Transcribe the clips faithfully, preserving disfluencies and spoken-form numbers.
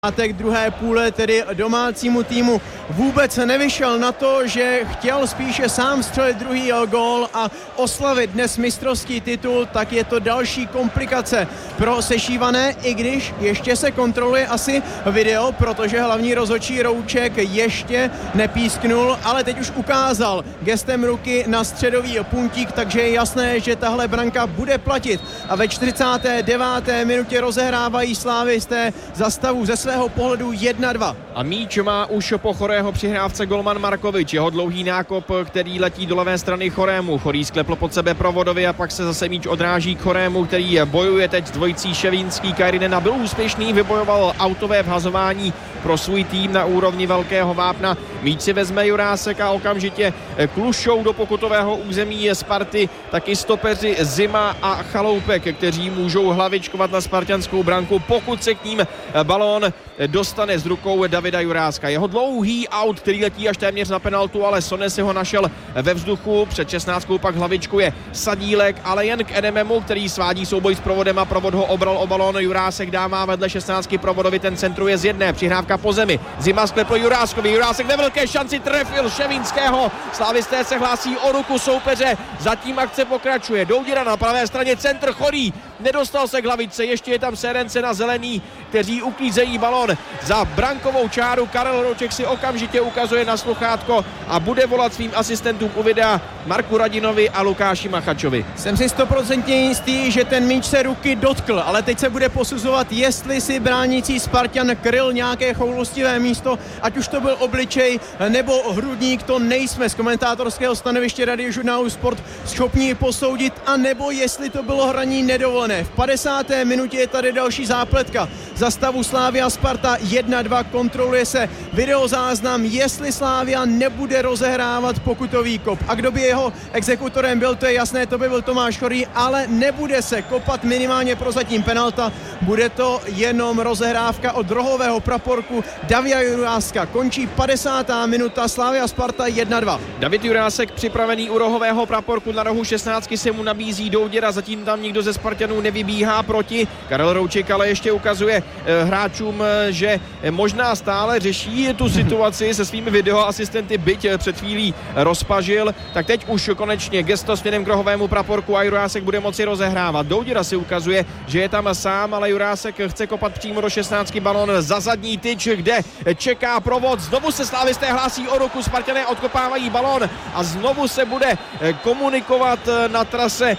Pátek druhé půle tedy domácímu týmu vůbec nevyšel na to, že chtěl spíše sám střelit druhý gól a oslavit dnes mistrovský titul, tak je to další komplikace pro sešívané, i když ještě se kontroluje asi video, protože hlavní rozhodčí Rouček ještě nepísknul, ale teď už ukázal gestem ruky na středový puntík, takže je jasné, že tahle branka bude platit. A ve čtyřicáté deváté minutě rozehrávají slávisté za stavu ze svého pohledu jedna dva. A míč má už po Chorého přihrávce golman Markovič. Jeho dlouhý nákop, který letí do levé strany Chorému. Chorý sklepl pod sebe Provodovi a pak se zase míč odráží k Chorému, který bojuje teď s dvojicí Ševínský Kairinen a byl úspěšný, vybojoval autové vhazování pro svůj tým na úrovni Velkého Vápna. Míč si vezme Jurásek a okamžitě klušou do pokutového území Sparty taky stopeři Zima a Chaloupek, kteří můžou hlavičkovat na spartanskou branku, pokud se k ním balón dostane z rukou Davida Juráska. Jeho dlouhý aut, který letí až téměř na penaltu, ale Sone si ho našel ve vzduchu. Před šestnáctkou pak hlavičkuje Sadílek, ale jen k Edememu, který svádí souboj s Provodem a Provod ho obral o balón. Jurásek dává vedle šestnáctky Provodovi, ten centruje z jedné, přihrávka po zemi. Zima sklepl Juráskovi, Jurásek ve velké šanci trefil Ševínského. Slávisté se hlásí o ruku soupeře, zatím akce pokračuje. Douděra na pravé straně, centr Chorý, nedostal se k hlavičce, ještě je tam Sérence na zelený, kteří uklízejí balón za brankovou čáru. Karel Rouček si okamžitě ukazuje na sluchátko a bude volat svým asistentům u videa Marku Radinovi a Lukáši Machačovi. Jsem si stoprocentně jistý, že ten míč se ruky dotkl, ale teď se bude posuzovat, jestli si bránící Spartan kryl nějaké choulostivé místo, ať už to byl obličej nebo hrudník, to nejsme z komentátorského stanoviště Radiožurnálu Sport schopni posoudit, a nebo jestli to bylo hraní nedovolené. V padesáté minutě je tady další zápletka za stavu Slavia Sparta jedna dva, kontroluje se videozáznam, jestli Slavia nebude rozehrávat pokutový kop. A kdo by jeho exekutorem byl, to je jasné, to by byl Tomáš Chorý, ale nebude se kopat minimálně prozatím penalta, bude to jenom rozehrávka od rohového praporku Davida Juráska. Končí padesátá minuta, Slavia Sparta jedna dva. David Jurásek připravený u rohového praporku na rohu šestnáctky se mu nabízí Douděra, zatím tam nikdo ze Spartanů nevybíhá proti. Karel Rouček ale ještě ukazuje eh, hráčům, eh, že možná stále řeší tu situaci se svými videoasistenty, byť eh, před chvílí rozpažil, tak teď už konečně gesto směrem k rohovému praporku a Jurásek bude moci rozehrávat. Douděra si ukazuje, že je tam sám, ale Jurásek chce kopat přímo do šestnáctky, balon za zadní tyč, kde čeká Provod. Znovu se slávisté hlásí o ruku, Spartané odkopávají balon a znovu se bude komunikovat na trase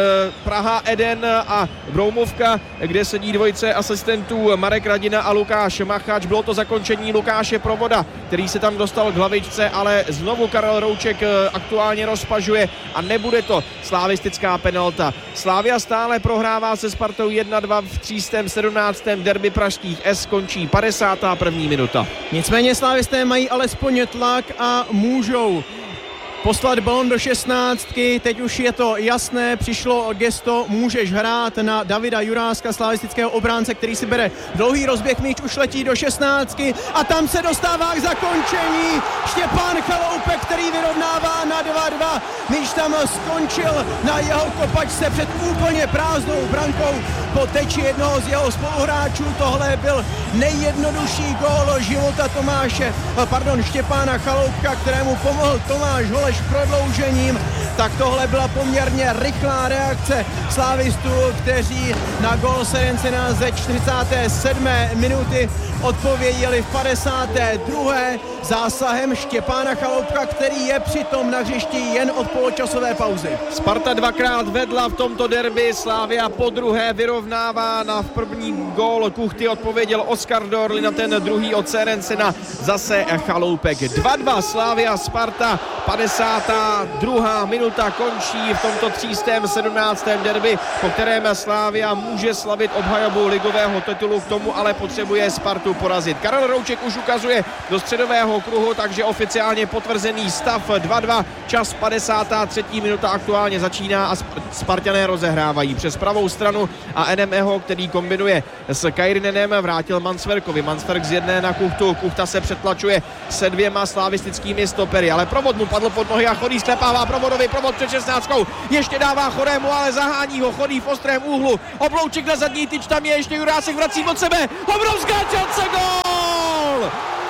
Praha Eden a Broumovka, kde sedí dvojice asistentů Marek Radina a Lukáš Machač. Bylo to zakončení Lukáše Provoda, který se tam dostal k hlavičce, ale znovu Karel Rouček aktuálně rozpažuje a nebude to slavistická penalta. Slavia stále prohrává se Spartou jedna dva v třístém sedmnáctém derby pražských S, končí padesátá první minuta. Nicméně slavisté mají alespoň tlak a můžou poslat balon do šestnáctky, teď už je to jasné, přišlo gesto, můžeš hrát na Davida Juráska, slavistického obránce, který si bere dlouhý rozběh, míč už letí do šestnáctky a tam se dostává k zakončení Štěpán Chaloupek, který vyrovnává na dva dva. Míč tam skončil na jeho kopačce před úplně prázdnou brankou po teči jednoho z jeho spoluhráčů. Tohle byl nejjednodušší gól života Tomáše, pardon, Štěpána Chaloupka, kterému pomohl Tomáš Holeš prodloužením. Tak tohle byla poměrně rychlá reakce slávistů, kteří na gól Serencena ze čtyřicáté sedmé minuty odpověděli v padesáté druhé zásahem Štěpána Chaloupka, který je přitom na hřišti jen od poločasové pauzy. Sparta dvakrát vedla v tomto derby, Slavia po druhé vyrovnává. Na první gól Kuchty odpověděl Oskar Dorli, na ten druhý od Serencena zase Chaloupek. dva dva Slavia Sparta, padesátá druhá minuta, končí v tomto třístém sedmnáctém derby, po kterém Slavia může slavit obhajobu ligového titulu, k tomu ale potřebuje Spartu porazit. Karel Rouček už ukazuje do středového kruhu, takže oficiálně potvrzený stav dva dva, čas padesátá třetí minuta aktuálně začíná a Spartané rozehrávají přes pravou stranu a Enemeho, který kombinuje s Kairinenem, vrátil Mansverkovi. Mansverk z jedné na Kuchtu, Kuchta se přetlačuje se dvěma slavistickými stopery, ale Provod mu padl pod nohy a Chorý sklepává Provodovi, Provod před šestnáctkou, ještě dává Chorému, ale zahání ho Chorý v ostrém úhlu, oblouček na zadní tyč, tam je ještě Jurásek, vrací od sebe, obrovská šance! je gól!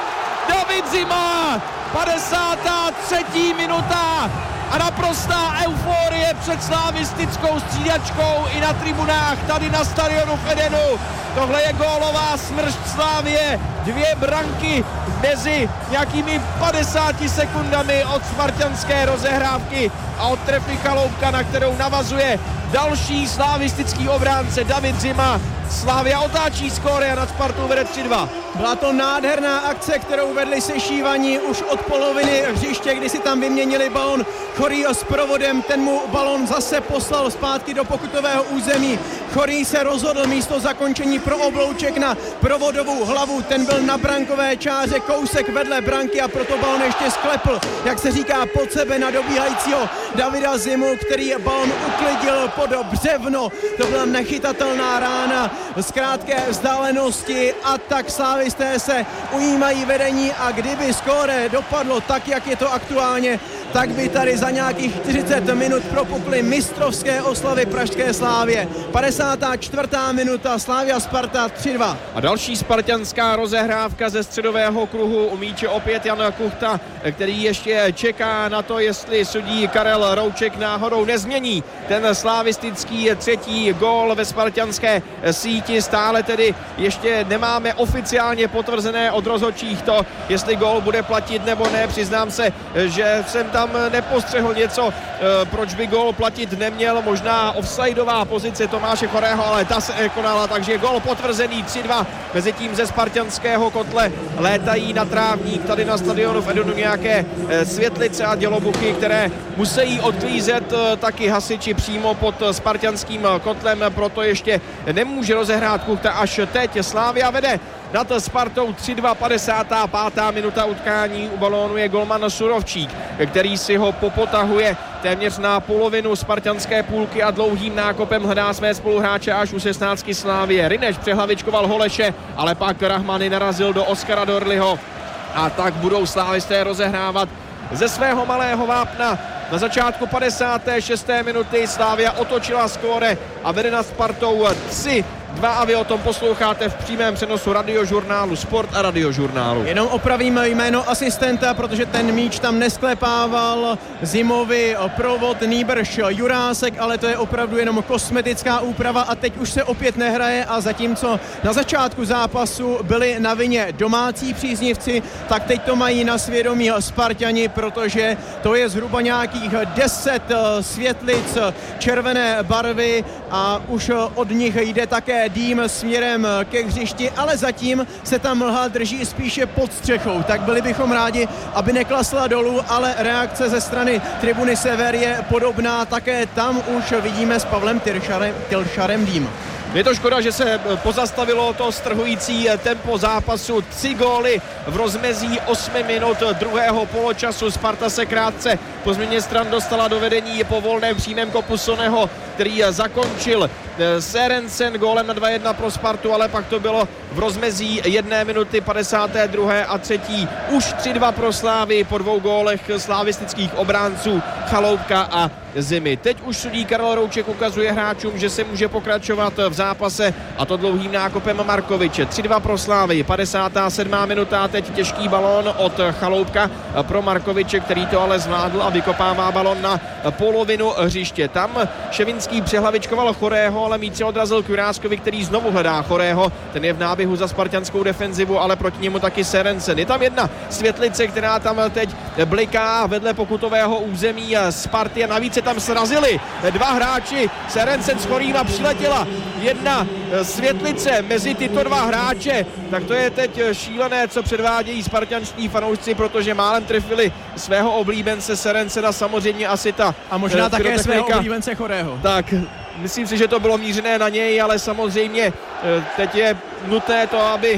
David Zima, padesátá třetí minuta a naprostá euforie před slavistickou střídačkou i na tribunách tady na stadionu v Edenu. Tohle je gólová smršť Slavie, dvě branky mezi nějakými padesáti sekundami od spartanské rozehrávky a od trefy Chaloupka, na kterou navazuje další slavistický obránce David Zima. Slavia otáčí skóre a nad Spartou vede tři dva. Byla to nádherná akce, kterou vedli sešívaní už od poloviny hřiště, kdy si tam vyměnili balon Chorý s provodem. Ten mu balon zase poslal zpátky do pokutového území. Chorý se rozhodl místo zakončení pro oblouček na provodovou hlavu. Ten byl na brankové čáře, kousek vedle branky a proto balon ještě sklepl, jak se říká, pod sebe na dobíhajícího Davida Zimu, který balon uklidil pod břevno. To byla nechytatelná rána z krátké vzdálenosti a tak slávisté se ujímají vedení a kdyby skóre dopadlo tak, jak je to aktuálně, tak by tady za nějakých čtyřicet minut propukly mistrovské oslavy pražské Slávie. padesátá čtvrtá minuta, Slavia Sparta tři dva. A další spartanská rozehrávka ze středového kruhu, u míče opět Jan Kuchta, který ještě čeká na to, jestli sudí Karel Rouček náhodou nezmění ten slavistický třetí gól ve spartanské síti. Stále tedy ještě nemáme oficiálně potvrzené od rozhodčích to, jestli gól bude platit nebo ne. Přiznám se, že jsem tam nepostřehl něco, proč by gól platit neměl. Možná offsideová pozice Tomáše Chorého, ale ta se nekonala, takže gól potvrzený tři dva. Mezitím ze spartanského kotle létají na trávník tady na stadionu v Edenu nějaké světlice a dělobuchy, které musí odklízet taky hasiči přímo pod spartanským kotlem, proto ještě nemůže rozehrát Kuchta až teď. Slavia vede nad Spartou tři dva, padesátá pátá minuta utkání. U balónu je golman Surovčík, který si ho popotahuje téměř na polovinu spartanské půlky a dlouhým nákopem hledá své spoluhráče až u šestnáctky Slavie. Rineš přehlavičkoval Holeše, ale pak Rahmany narazil do Oskara Dorliho a tak budou slávisté rozehrávat ze svého malého vápna. Na začátku padesáté šesté minuty Slavia otočila skóre a vede nad Spartou tři dva a vy o tom posloucháte v přímém přenosu radiožurnálu Sport a radiožurnálu. Jenom opravím jméno asistenta, protože ten míč tam nesklepával Zimovi provod, nýbrž Jurásek, ale to je opravdu jenom kosmetická úprava a teď už se opět nehraje a zatímco na začátku zápasu byli na vině domácí příznivci, tak teď to mají na svědomí Spartani, protože to je zhruba nějakých deset světlic červené barvy a už od nich jde také dým směrem ke hřišti, ale zatím se ta mlha drží spíše pod střechou, tak byli bychom rádi, aby neklasla dolů, ale reakce ze strany tribuny Sever je podobná, také tam už vidíme s Pavlem Tilšarem, Tilšarem dým. Je to škoda, že se pozastavilo to strhující tempo zápasu. Tři góly v rozmezí osmi minut druhého poločasu. Sparta se krátce po změně stran dostala do vedení po volném přímém kopu Soneho, který zakončil Serencen gólem na dva jedna pro Spartu, ale pak to bylo v rozmezí jedné minuty padesáté druhé a třetí. Už tři dva pro Slávy po dvou gólech slavistických obránců Chaloupka a Zimy. Teď už sudí Karel Rouček ukazuje hráčům, že se může pokračovat v zápase a to dlouhým nákopem Markoviče. tři dva pro Slávy, padesátá sedmá minuta, teď těžký balón od Chaloupka pro Markoviče, který to ale zvládl a vykopává balón na polovinu hřiště. Tam Ševinský přehlavičkoval Chorého, ale míč se odrazil k Juráskovi, který znovu hledá Chorého. Ten je v náběhu za spartanskou defenzivu, ale proti němu taky Serencen. Je tam jedna světlice, která tam teď bliká vedle pokutového území Sparty a navíc se tam srazili dva hráči. Serencen s Chorým a přiletěla jedna světlice mezi tyto dva hráče. Tak to je teď šílené, co předvádějí spartanští fanoušci, protože málem trefili svého oblíbence Serencena, samozřejmě asi ta a možná také svého oblíbence Chorého. Tak myslím si, že to bylo mířené na něj, ale samozřejmě teď je nutné to, aby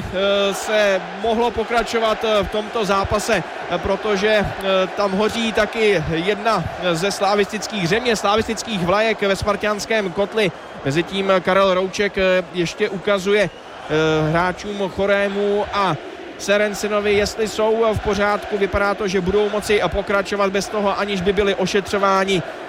se mohlo pokračovat v tomto zápase, protože tam hoří taky jedna ze slavistických země, slavistických vlajek ve spartanském kotli. Mezitím Karel Rouček ještě ukazuje hráčům Chorému a Serencenovi, jestli jsou v pořádku. Vypadá to, že budou moci pokračovat bez toho, aniž by byli ošetřováni.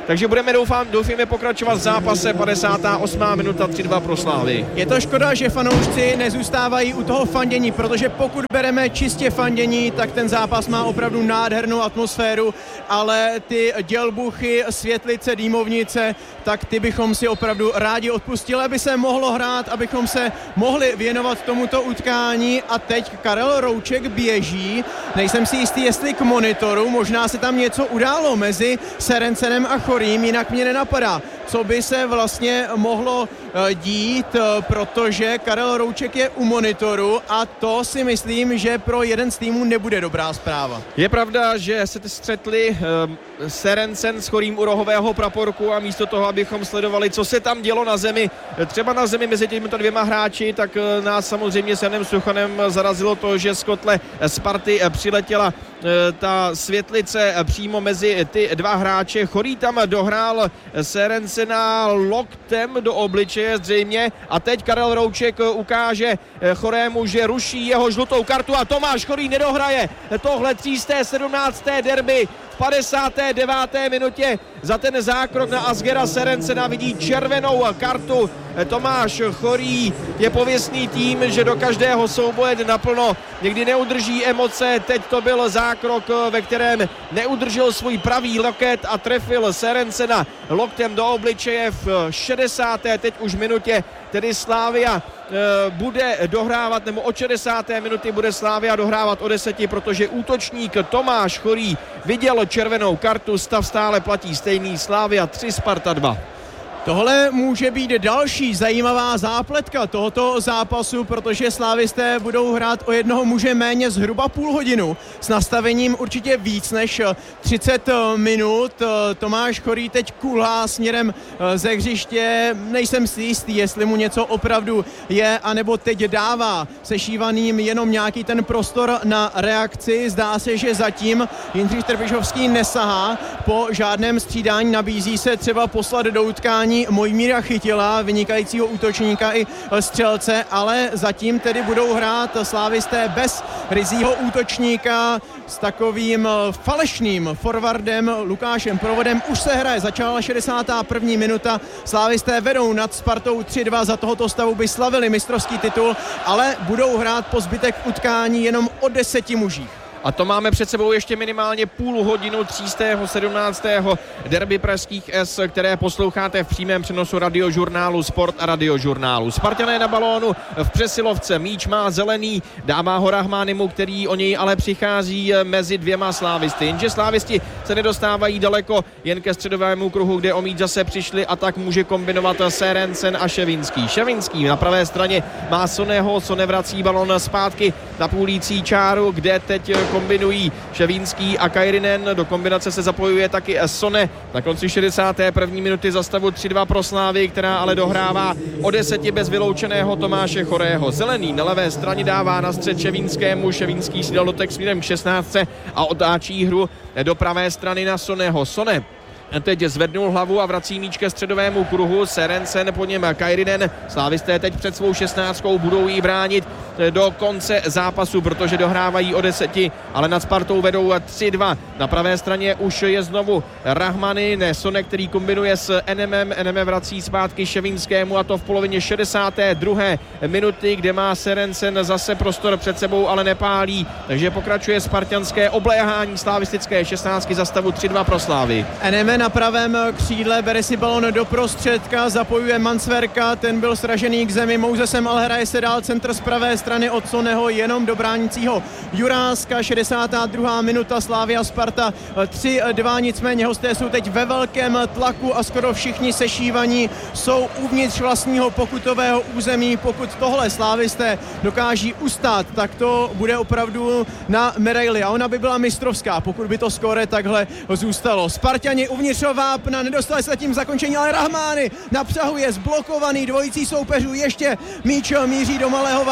takže budeme doufám, doufíme pokračovat v zápase. padesátá osmá minuta, tři dva pro Slávy. Je to škoda, že fanoušci nezůstávají u toho fandění, protože pokud bereme čistě fandění, tak ten zápas má opravdu nádhernou atmosféru, ale ty dělbuchy, světlice, dýmovnice, tak ty bychom si opravdu rádi odpustili, aby se mohlo hrát, abychom se mohli věnovat tomuto utkání. A teď Karel Rouček běží, nejsem si jistý, jestli k monitoru, možná se tam něco událo mezi Serencenem a Chorým, jinak mě nenapadá, co by se vlastně mohlo dít, protože Karel Rouček je u monitoru a to si myslím, že pro jeden z týmů nebude dobrá zpráva. Je pravda, že se střetli eh, Serencen s Chorým u rohového praporku a místo toho, abychom sledovali, co se tam dělo na zemi, třeba na zemi mezi těmito dvěma hráči, tak eh, nás samozřejmě s Janem Suchanem zarazilo to, že z kotle Sparty eh, přiletěla eh, ta světlice eh, přímo mezi ty dva hráče. Chorý tam dohrál Serencena loktem do obličeje zřejmě a teď Karel Rouček ukáže Chorému, že ruší jeho žlutou kartu a Tomáš Chorý nedohraje tohle třísté sedmnácté derby. V padesáté deváté minutě za ten zákrok na Asgera Serencena vidí červenou kartu. Tomáš Chorý je pověstný tím, že do každého souboje jde naplno, někdy neudrží emoce, teď to byl zákrok, ve kterém neudržel svůj pravý loket a trefil Serencena loktem do obličeje v šedesáté teď už minutě, tedy Slavia e, bude dohrávat, nebo od šedesáté minuty bude Slavia dohrávat o deseti, protože útočník Tomáš Chorý viděl červenou kartu, stav stále platí stejný, Slavia tři, Sparta dva. Tohle může být další zajímavá zápletka tohoto zápasu, protože slávisté budou hrát o jednoho muže méně zhruba půl hodinu s nastavením určitě víc než třicet minut. Tomáš Chorý teď kulhá směrem ze hřiště, nejsem si jistý, jestli mu něco opravdu je, anebo teď dává sešívaným jenom nějaký ten prostor na reakci. Zdá se, že zatím Jindřich Trpišovský nesahá po žádném střídání, nabízí se třeba poslat do utkání Mojmíra Chytila, vynikajícího útočníka i střelce, ale zatím tedy budou hrát slávisté bez ryzího útočníka s takovým falešným forwardem Lukášem Provodem. Už se hraje, začala šedesátá první minuta, slávisté vedou nad Spartou tři dva, za tohoto stavu by slavili mistrovský titul, ale budou hrát po zbytek utkání jenom o deseti mužích. A to máme před sebou ještě minimálně půl hodinu třístého sedmnáctého derby pražských S, které posloucháte v přímém přenosu radiožurnálu Sport a radiožurnálu. Spartané na balónu v přesilovce, míč má zelený, dává ho Rahmánimu, který o něj ale přichází mezi dvěma slávisty. Jenže slávisti se nedostávají daleko, jen ke středovému kruhu, kde o míč zase přišli a tak může kombinovat Serencen a Ševinský. Ševinský na pravé straně má Soneho, Sone vrací balón zpátky na půlící čáru, kde teď kombinují Ševínský a Kairinen. Do kombinace se zapojuje taky Sone. Na konci šedesáté první minuty za stavu tři dva pro Slávy, která ale dohrává o deseti bez vyloučeného Tomáše Chorého. Zelený na levé straně dává na střed Ševínskému. Ševínský si dal dotek směrem k šestnáctce a otáčí hru do pravé strany na Soneho. Sone teď zvednul hlavu a vrací míč ke středovému kruhu. Serencen, po něm Kairinen. Slávisté teď před svou šestnáctkou budou jí bránit do konce zápasu, protože dohrávají o deseti, ale nad Spartou vedou tři dva. Na pravé straně už je znovu Rahmany, ne Sone, který kombinuje s Enemem. Eneme vrací zpátky Ševinskému a to v polovině šedesáté druhé minuty, kde má Serencen zase prostor před sebou, ale nepálí, takže pokračuje spartanské obléhání slavistické šestnáctky za stavu tři dva pro Slávy. Eneme na pravém křídle, bere si balon do prostředka, zapojuje Mansverka, ten byl sražený k zemi, Mousesem ale hraje se dál centr z pravé strany od Soneho jenom do bránícího Juráska. šedesátá druhá minuta, Slavia Sparta tři dva, nicméně hosté jsou teď ve velkém tlaku a skoro všichni sešívaní jsou uvnitř vlastního pokutového území. Pokud tohle slávisté dokáží ustát, tak to bude opravdu na medaili a ona by byla mistrovská, pokud by to skóre takhle zůstalo. Spartani uvnitř vápna, nedostali se zatím zakončení, ale Rahmány na přahu je zblokovaný dvojicí soupeřů, ještě míč míří do malého vápna,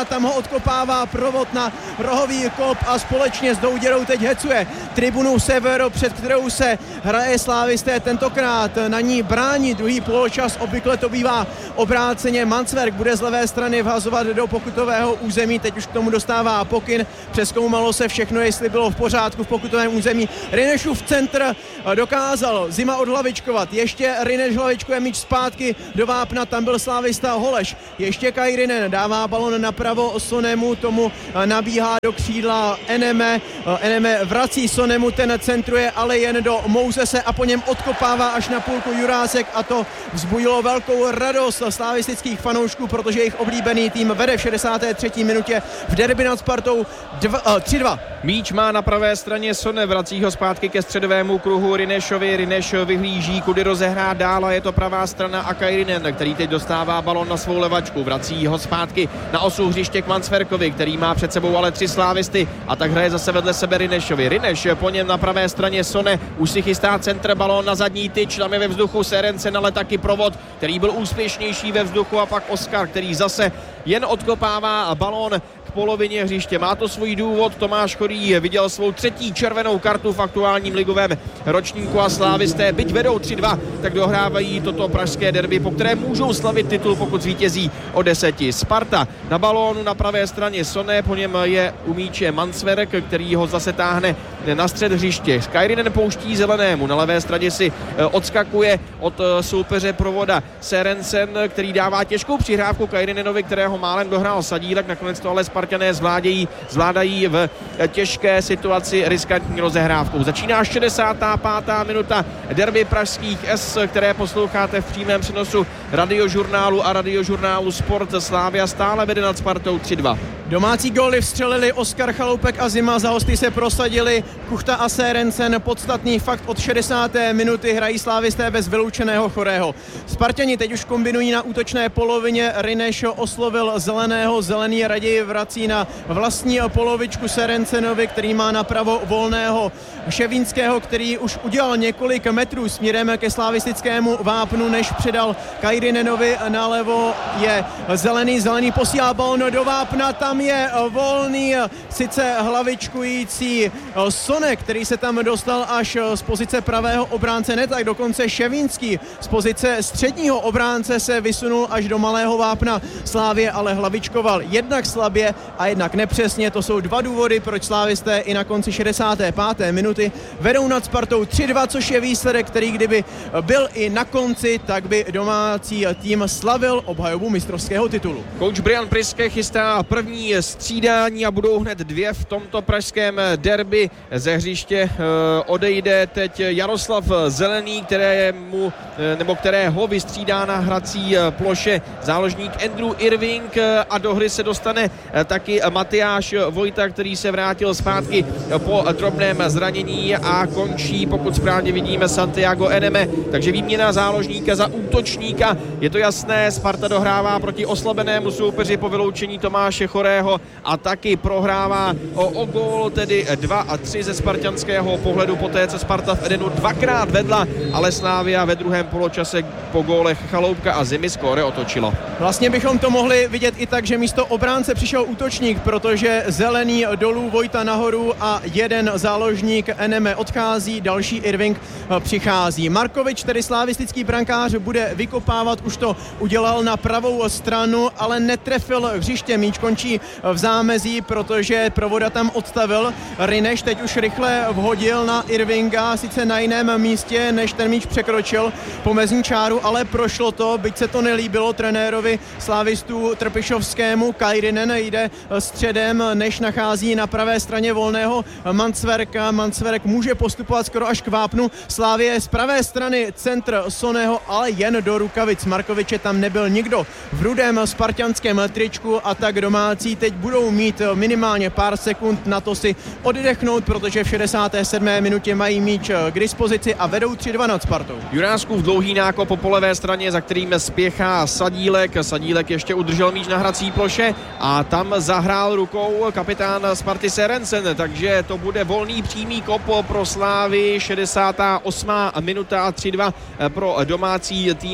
tam ho odkopává Provod na rohový kop a společně s Douděrou teď hecuje tribunu Severo, před kterou se hraje slávisté, tentokrát na ní brání druhý poločas, obvykle to bývá obráceně. Mansverk bude z levé strany vhazovat do pokutového území, teď už k tomu dostává pokyn, přezkoumalo se všechno, jestli bylo v pořádku v pokutovém území. Rinešův centr dokázal Zima odhlavičkovat, ještě Rineš hlavičkuje míč zpátky do vápna, tam byl slávista Holeš, ještě Kairinen dává balon napravo Sonemu, tomu nabíhá do křídla Eneme, Eneme vrací Sonemu, ten centruje, ale jen do Mousese a po něm odkopává až na půlku Jurásek a to vzbudilo velkou radost slavistických fanoušků, protože jejich oblíbený tým vede v šedesáté třetí minutě v derby nad Spartou tři dva. Míč má na pravé straně Sone, vrací ho zpátky ke středovému kruhu Rinešovi, Rineš vyhlíží, kudy rozehrá dál a je to pravá strana a Kairinen, který teď dostává balon na svou levačku, vrací ho zpátky na osu hřiště k Mansverkovi, který má před sebou ale tři slávisty a tak hraje zase vedle sebe Rinešovi. Rineš po něm na pravé straně Sone, už si chystá centr, balon na zadní tyč, tam je ve vzduchu Serencen, ale taky Provod, který byl úspěšnější ve vzduchu a pak Oskar, který zase jen odkopává balon k polovině hřiště. Má to svůj důvod, Tomáš Chorý viděl svou třetí červenou kartu v aktuálním ligovém ročníku a slávisté, byť vedou tři dva, tak dohrávají toto pražské derby, po které můžou slavit titul, pokud zvítězí o deseti. Sparta na balónu na pravé straně Soné, po něm je u míče Mansverk, který ho zase táhne na střed hřiště. Kairinen pouští zelenému, na levé straně si odskakuje od soupeře Provoda Serencen, který dává těžkou přihrávku Kairinenovi, kterého málem dohrál Sadílek, nakonec to ale Spartané zvládají, zvládají v těžké situaci riskantní rozehrávkou. Začíná šedesátá pátá minuta derby pražských S, které posloucháte v přímém přenosu radiožurnálu a radiožurnálu Sport. Slavia stále vede nad Spartou tři dva. Domácí góly vstřelili Oskar Chaloupek a Zima, za hosty se prosadili Kuchta a Serencen. Podstatný fakt, od šedesáté minuty hrají slávisté bez vyloučeného Chorého. Sparťani teď už kombinují na útočné polovině, Rineš oslovil zeleného, zelený raději vrací na vlastní polovičku Serencenovi, který má napravo volného Ševínského, který už udělal několik metrů směrem ke slavistickému vápnu, než předal Kairinenovi. Nalevo je zelený, zelený posílá balon do vápna, tam je volný, sice hlavičkující Sonek, který se tam dostal až z pozice pravého obránce, ne tak dokonce Ševínský z pozice středního obránce se vysunul až do malého vápna Slávie, ale hlavičkoval jednak slabě a jednak nepřesně. To jsou dva důvody, proč slávisté i na konci šedesáté páté minuty vedou nad Spartou tři dva, což je výsledek, který kdyby byl i na konci, tak by domácí tým slavil obhajobu mistrovského titulu. Coach Brian Priske chystá první střídání a budou hned dvě v tomto pražském derby. Ze hřiště odejde teď Jaroslav Zelený, kterému, nebo kterého vystřídá na hrací ploše záložník Andrew Irving a do hry se dostane taky Matyáš Vojta, který se vrátil zpátky po drobném zranění a končí, pokud správně vidíme, Santiago Eneme, takže výměna záložníka za útočníka. Je to jasné, Sparta dohrává proti oslabenému soupeři po vyloučení Tomáše Chorého a taky prohrává o, o gól, tedy dva a tři ze spartanského pohledu, poté co Sparta v Edenu dvakrát vedla, ale Slavia ve druhém poločase po gólech Chaloupka a Zimy skóre otočila. Vlastně bychom to mohli vidět i tak, že místo obránce přišel útočník, protože Zelený dolů, Vojta nahoru a jeden záložník Eneme odchází, další Irving přichází. Markovič, tedy slavistický brankář, bude vykopávat, už to udělal na pravou stranu, ale netrefil hřiště, míč končí v zámezí, protože Provoda tam odstavil. Rineš teď už rychle vhodil na Irvinga, sice na jiném místě, než ten míč překročil pomezní čáru, ale prošlo to, byť se to nelíbilo trenérovi slávistů Trpišovskému. Kairinen jde středem, než nachází na pravé straně volného Mansverka. Mansverk může postupovat skoro až k vápnu Slávie, z pravé strany centr Soného, ale jen do rukavic Markoviče, tam nebyl nikdo v rudém spartanském tričku a tak domácí teď budou mít minimálně pár sekund na to si oddechnout, protože v šedesáté sedmé minutě mají míč k dispozici a vedou tři dva nad Spartou. Juráskův dlouhý nákop po levé straně, za kterým spěchá Sadílek. Sadílek ještě udržel míč na hrací ploše a tam zahrál rukou kapitán Sparty Serencen, takže to bude volný přímý kop pro Slávy. šedesátá osmá minuta, tři dva pro domácí tým z Edenu.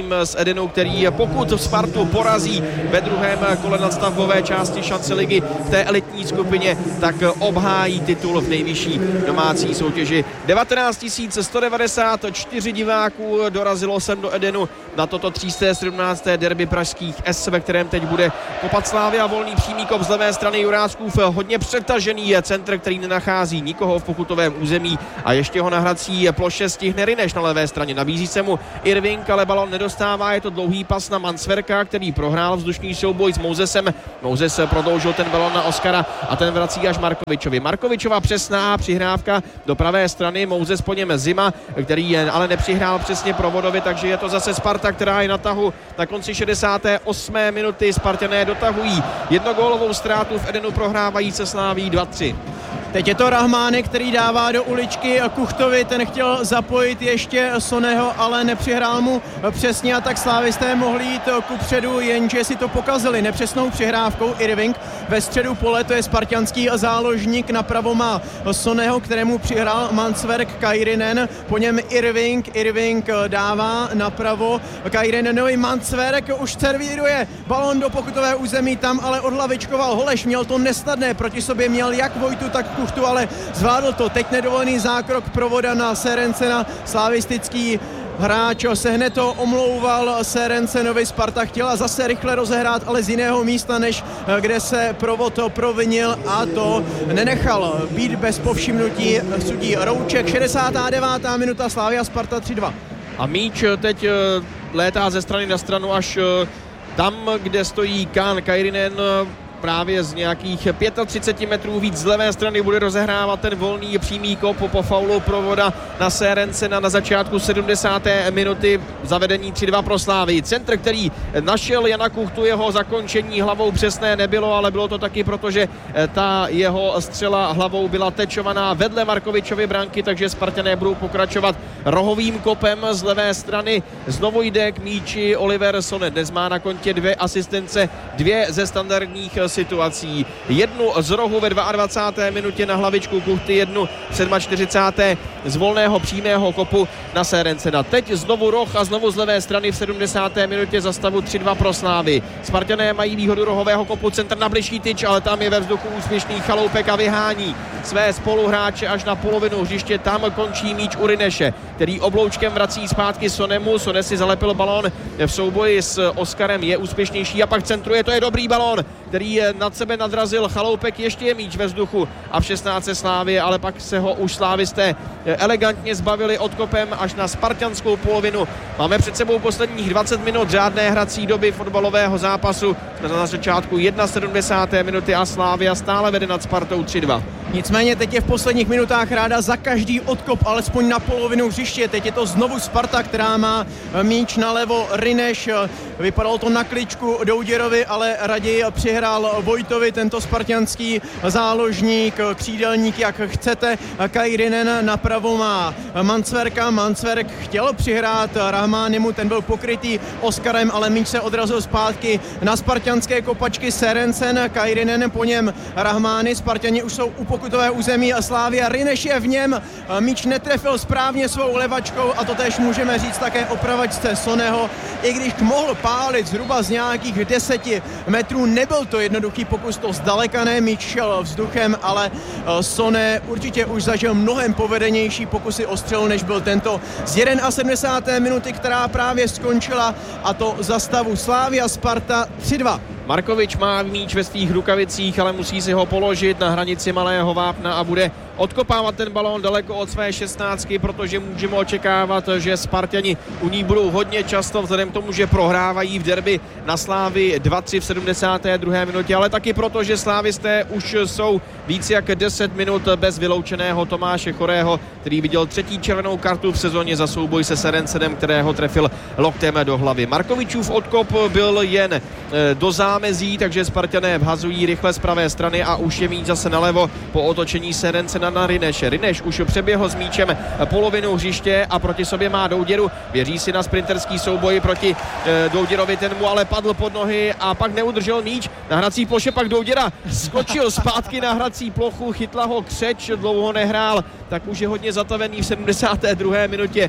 Edenu, který pokud Spartu porazí ve druhém kole nadstavbové části šance ligy v té elitní skupině, tak obhájí titul v nejvyšší domácí soutěži. devatenáct tisíc sto devadesát čtyři diváků dorazilo sem do Edenu na toto tři sta sedmnácté derby pražských S, ve kterém teď bude kopat Slavia. Volný přímý kop z levé strany Juráskův, hodně přetažený je centr, který nenachází nikoho v pokutovém území a ještě ho na hrací ploše stihne Rineš na levé straně. Nabízí se mu Irving, ale balon nedostává, je to dlouhý pas na Mansverka, který prohrál vzdušný souboj s Mousesem. Mouses prodloužil ten balon na Oskara a ten vrací až Markovičovi. Markovičova přesná přihrávka do pravé strany, Mouses po něm Zima, který ale nepřihrál přesně Provodovi, takže je to zase Sparta, která je na tahu na konci šedesáté osmé minuty. Spartané dotahují jednogólovou ztrátu v Edenu, prohrávají se Slaví dva tři. Teď je to Rahmány, který dává do uličky Kuchtovi, ten chtěl zapojit ještě Soneho, ale nepřihrál mu přesně a tak slávisté mohli jít kupředu, jenže si to pokazili nepřesnou přihrávkou. Irving ve středu pole, to je spartanský záložník, napravo má Soneho, kterému přihrál Mansverk, Kairinen, po něm Irving, Irving dává napravo Kairinenovi, Mansverk už servíruje balon do pokutové území, tam ale odhlavičkoval Holeš, měl to nesnadné, proti sobě měl jak Vojtu, tak Kuchtu, ale zvládl to. Teď nedovolený zákrok Provoda na Serencena, slavistický hráč se hned to omlouval Serencenovi. Sparta chtěla zase rychle rozehrát, ale z jiného místa, než kde se Provod provinil, a to nenechal být bez povšimnutí sudí Rouček. šedesátá devátá minuta, Slavia Sparta tři dva. A míč teď létá ze strany na stranu až tam, kde stojí Kán Kairinen. Právě z nějakých třicet pět metrů víc z levé strany bude rozehrávat ten volný přímý kop po faulu Provoda na Serencena na začátku sedmdesáté minuty. Zavedení tři dva pro Slávii. Centr, který našel Jana Kuchtu, jeho zakončení hlavou přesné nebylo, ale bylo to taky proto, že ta jeho střela hlavou byla tečovaná vedle Markovičovy branky, takže Spartané budou pokračovat rohovým kopem z levé strany. Znovu jde k míči Oliver Sone. Dnes má na kontě dvě asistence, dvě ze standardních situací. Jednu z rohu ve dvacáté druhé minutě na hlavičku Kuchty, jednu v čtyřicáté sedmé z volného přímého kopu na Serencena. Teď znovu roh a znovu z levé strany v sedmdesáté minutě za stavu tři dva pro Slávy. Spartané mají výhodu rohového kopu, centr na bližší tyč, ale tam je ve vzduchu úspěšný Chaloupek a vyhání své spoluhráče až na polovinu hřiště. Tam končí míč u Rineše, který obloučkem vrací zpátky Sonemu. Sone si zalepil balón v souboji s Oskarem, je úspěšnější a pak centruje, to je dobrý balón, který nad sebe nadrazil Chaloupek, ještě je míč ve vzduchu a v šestnácté Slávy, ale pak se ho už slávisté elegantně zbavili odkopem až na spartanskou polovinu. Máme před sebou posledních dvacet minut řádné hrací doby fotbalového zápasu. Jsme na začátku sedmdesáté první minuty a Slavia stále vede nad Spartou tři dva. Nicméně teď je v posledních minutách ráda za každý odkop, alespoň na polovinu hřiště. Teď je to znovu Sparta, která má míč nalevo. Rineš, vypadalo to na kličku Douděrovi, ale raději přihrál Vojtovi, tento spartanský záložník, křídelník, jak chcete. Kairinen napravo má Mansverka, Mansverk chtěl přihrát Rahmánimu, ten byl pokrytý Oskarem, ale míč se odrazil zpátky na spartanské kopačky. Serencen, Kairinen, po něm Rahmány. Spartani už jsou u pokutové území a Slavia. Rineš je v něm, míč netrefil správně svou levačkou a to též můžeme říct také o pravačce Soneho. I když mohl pálit zhruba z nějakých deseti metrů, nebyl to jednoduchý pokus, to zdaleka ne, míč šel vzduchem, ale Sone určitě už zažil mnohem povedenější pokusy o střelu, než byl tento z sedmdesátého první minuty, která právě skončila, a to za stavu Slavia Sparta tři dva. Markovič má míč ve svých rukavicích, ale musí si ho položit na hranici malého vápna a bude odkopávat ten balón daleko od své šestnáctky, protože můžeme očekávat, že Spartani u ní budou hodně často, vzhledem k tomu, že prohrávají v derby na Slávy dva tři v sedmdesáté druhé minutě, ale taky proto, že slávisté už jsou víc jak deset minut bez vyloučeného Tomáše Chorého, který viděl třetí červenou kartu v sezóně za souboj se Serencenem, kterého trefil loktem do hlavy. Markovičův odkop byl jen do zámezí, takže Spartané vhazují rychle z pravé strany a už je míč zase nalevo po otočení Serencena na Rineše. Rineš už přeběhl s míčem polovinu hřiště a proti sobě má Douděru. Věří si na sprinterský souboj proti e, Douděrovi, ten mu ale padl pod nohy a pak neudržel míč. Na hrací ploše pak Douděra skočil zpátky na hrací plochu, chytla ho křeč, dlouho nehrál, tak už je hodně zatavený v sedmdesáté druhé minutě.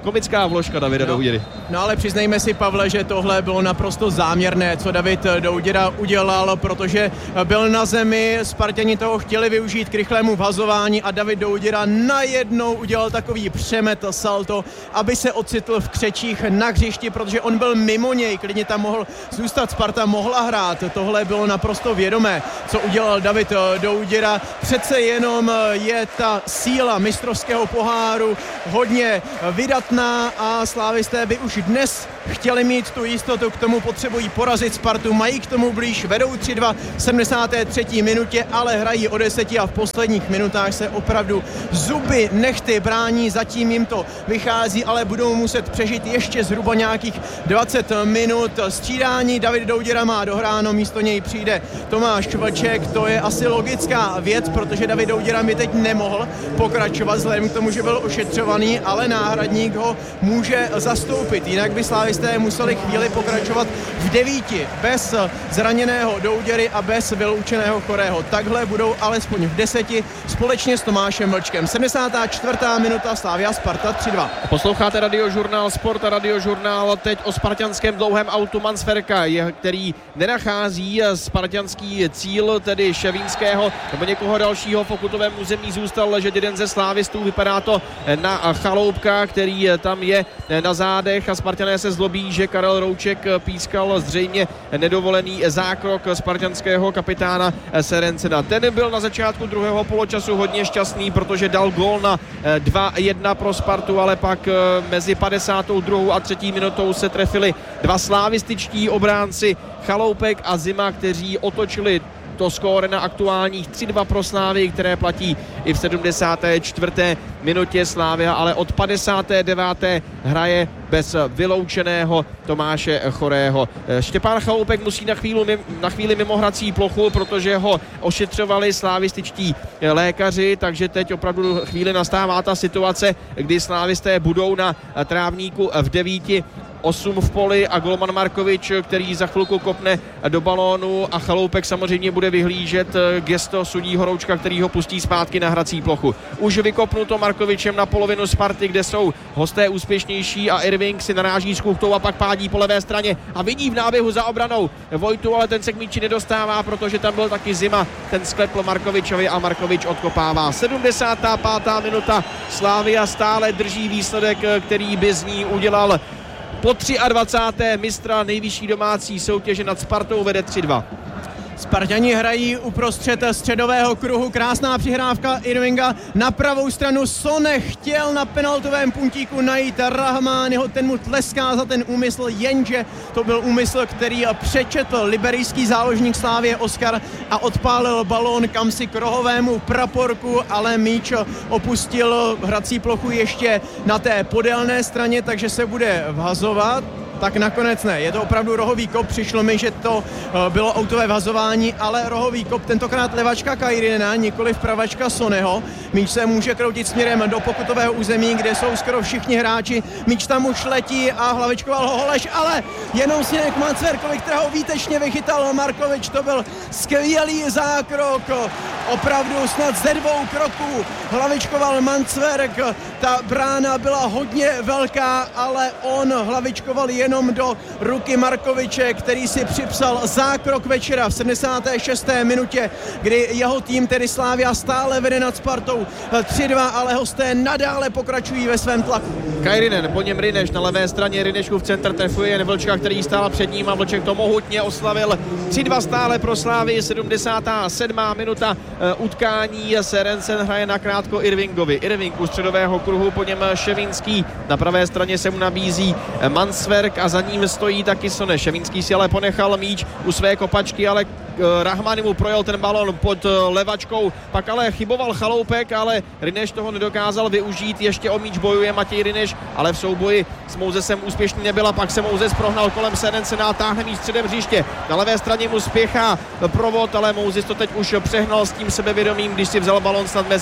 komická vložka Davida no. Douděry. No ale přiznejme si, Pavle, že tohle bylo naprosto záměrné, co David Douděra udělal, protože byl na zemi, Spartani toho chtěli využít k rychlému vhazování a David Douděra najednou udělal takový přemet salto, aby se ocitl v křečích na hřišti, protože on byl mimo něj, klidně tam mohl zůstat, Sparta mohla hrát. Tohle bylo naprosto vědomé, co udělal David Douděra. Přece jenom je ta síla mistrovského poháru hodně vydatná a slávisté by už dnes chtěli mít tu jistotu, k tomu potřebují porazit Spartu, mají k tomu blíž, vedou tři dva v sedmdesáté třetí minutě, ale hrají o deseti a v posledních minutách se opravdu zuby nechty brání, zatím jim to vychází, ale budou muset přežít ještě zhruba nějakých dvacet minut. Střídání David Douděra má dohráno, místo něj přijde Tomáš Vlček, to je asi logická věc, protože David Douděra by teď nemohl pokračovat vzhledem k tomu, že byl ošetřovaný, ale náhradník ho může zastoupit, jinak by slávisté museli chvíli pokračovat v devíti bez zraněného Douděry a bez vyloučeného Chorého. Takhle budou alespoň v deseti společně s Tomášem Vlčkem. sedmdesátá čtvrtá minuta, Slavia Sparta tři dva. Posloucháte radiožurnál Sport a radiožurnál teď o spartanském dlouhém autu Mansverka, který nenachází spartanský cíl, tedy Ševínského nebo někoho dalšího v pokutovém území, zůstal ležet jeden ze slávistů, vypadá to na Chaloupka, který tam je na zádech a Spartané se zlobí, že Karel Rouček pískal zřejmě nedovolený zákrok spartanského kapitána Serencena. Ten byl na začátku druhého poločasu hodně šťastný, protože dal gól na dva jedna pro Spartu, ale pak mezi padesátou druhou a třetí minutou se trefili dva slávističtí obránci Chaloupek a Zima, kteří otočili to skóre na aktuálních tři dva pro Slávii, které platí i v sedmdesáté čtvrté minutě. Slávia ale od padesáté deváté hraje bez vyloučeného Tomáše Chorého. Štěpán Chaloupek musí na chvíli, na chvíli mimo hrací plochu, protože ho ošetřovali slávističtí lékaři, takže teď opravdu chvíli nastává ta situace, kdy slávisté budou na trávníku v devíti, osm v poli a golman Markovič, který za chvilku kopne do balónu a Chaloupek samozřejmě bude vyhlížet gesto sudího Roučka, který ho pustí zpátky na hrací plochu. Už vykopnuto Markovičem na polovinu Sparty, kde jsou hosté úspěšnější a Irving si naráží s kuchtou a pak pádí po levé straně a vidí v náběhu za obranou Vojtu, ale ten se k míči nedostává, protože tam byl taky Zima, ten sklepl Markovičovi a Markovič odkopává. sedmdesátá pátá minuta, Slavia stále drží výsledek, který by z ní udělal po dvacáté třetí mistra nejvyšší domácí soutěže nad Spartou, vede tři dva. Spartani hrají uprostřed středového kruhu, krásná přihrávka Irvinga na pravou stranu, Sone chtěl na penaltovém puntíku najít Rahmányho, ten mu tleská za ten úmysl, jenže to byl úmysl, který přečetl liberijský záložník Slávie Oskar a odpálil balón kamsi k rohovému praporku, ale míč opustil hrací plochu ještě na té podélné straně, takže se bude vhazovat. Tak nakonec ne, je to opravdu rohový kop, přišlo mi, že to bylo autové vhazování, ale rohový kop, tentokrát levačka Kairinena, nikoli pravačka Soneho. Míč se může kroutit směrem do pokutového území, kde jsou skoro všichni hráči, míč tam už letí a hlavičkoval ho Holeš, ale jenom směrem k Mansverkovi, kterého výtečně vychytal Markovič, to byl skvělý zákrok, opravdu snad ze dvou kroků hlavičkoval Mansverk, ta brána byla hodně velká, ale on hlavičkoval jen jenom do ruky Markoviče, který si připsal zákrok večera v sedmdesáté šesté minutě, kdy jeho tým, tedy Slavia, stále vede nad Spartou tři dva, ale hosté nadále pokračují ve svém tlaku. Kairinen, po něm Rineš na levé straně, Rinešův centr trefuje jen Vlčka, který stál před ním a Vlček to mohutně oslavil. tři dva stále pro Slavii, sedmdesátá sedmá minuta uh, utkání, Serencen hraje nakrátko Irvingovi. Irving u středového kruhu, po něm Ševínský, na pravé straně se mu nabízí Mansverk a za ním stojí taky Sone. Ševínský si ale ponechal míč u své kopačky, ale Rahmany mu projel ten balon pod levačkou, pak ale chyboval Chaloupek, ale Rineš toho nedokázal využít, ještě o míč bojuje Matěj Rineš, ale v souboji s Mouzesem úspěšný nebyla, pak se Mouzes prohnal kolem Serencena a táhne míč středem hřiště. Na levé straně mu spěchá Provod, ale Mouzes to teď už přehnal s tím sebevědomím, když si vzal balon snad mezi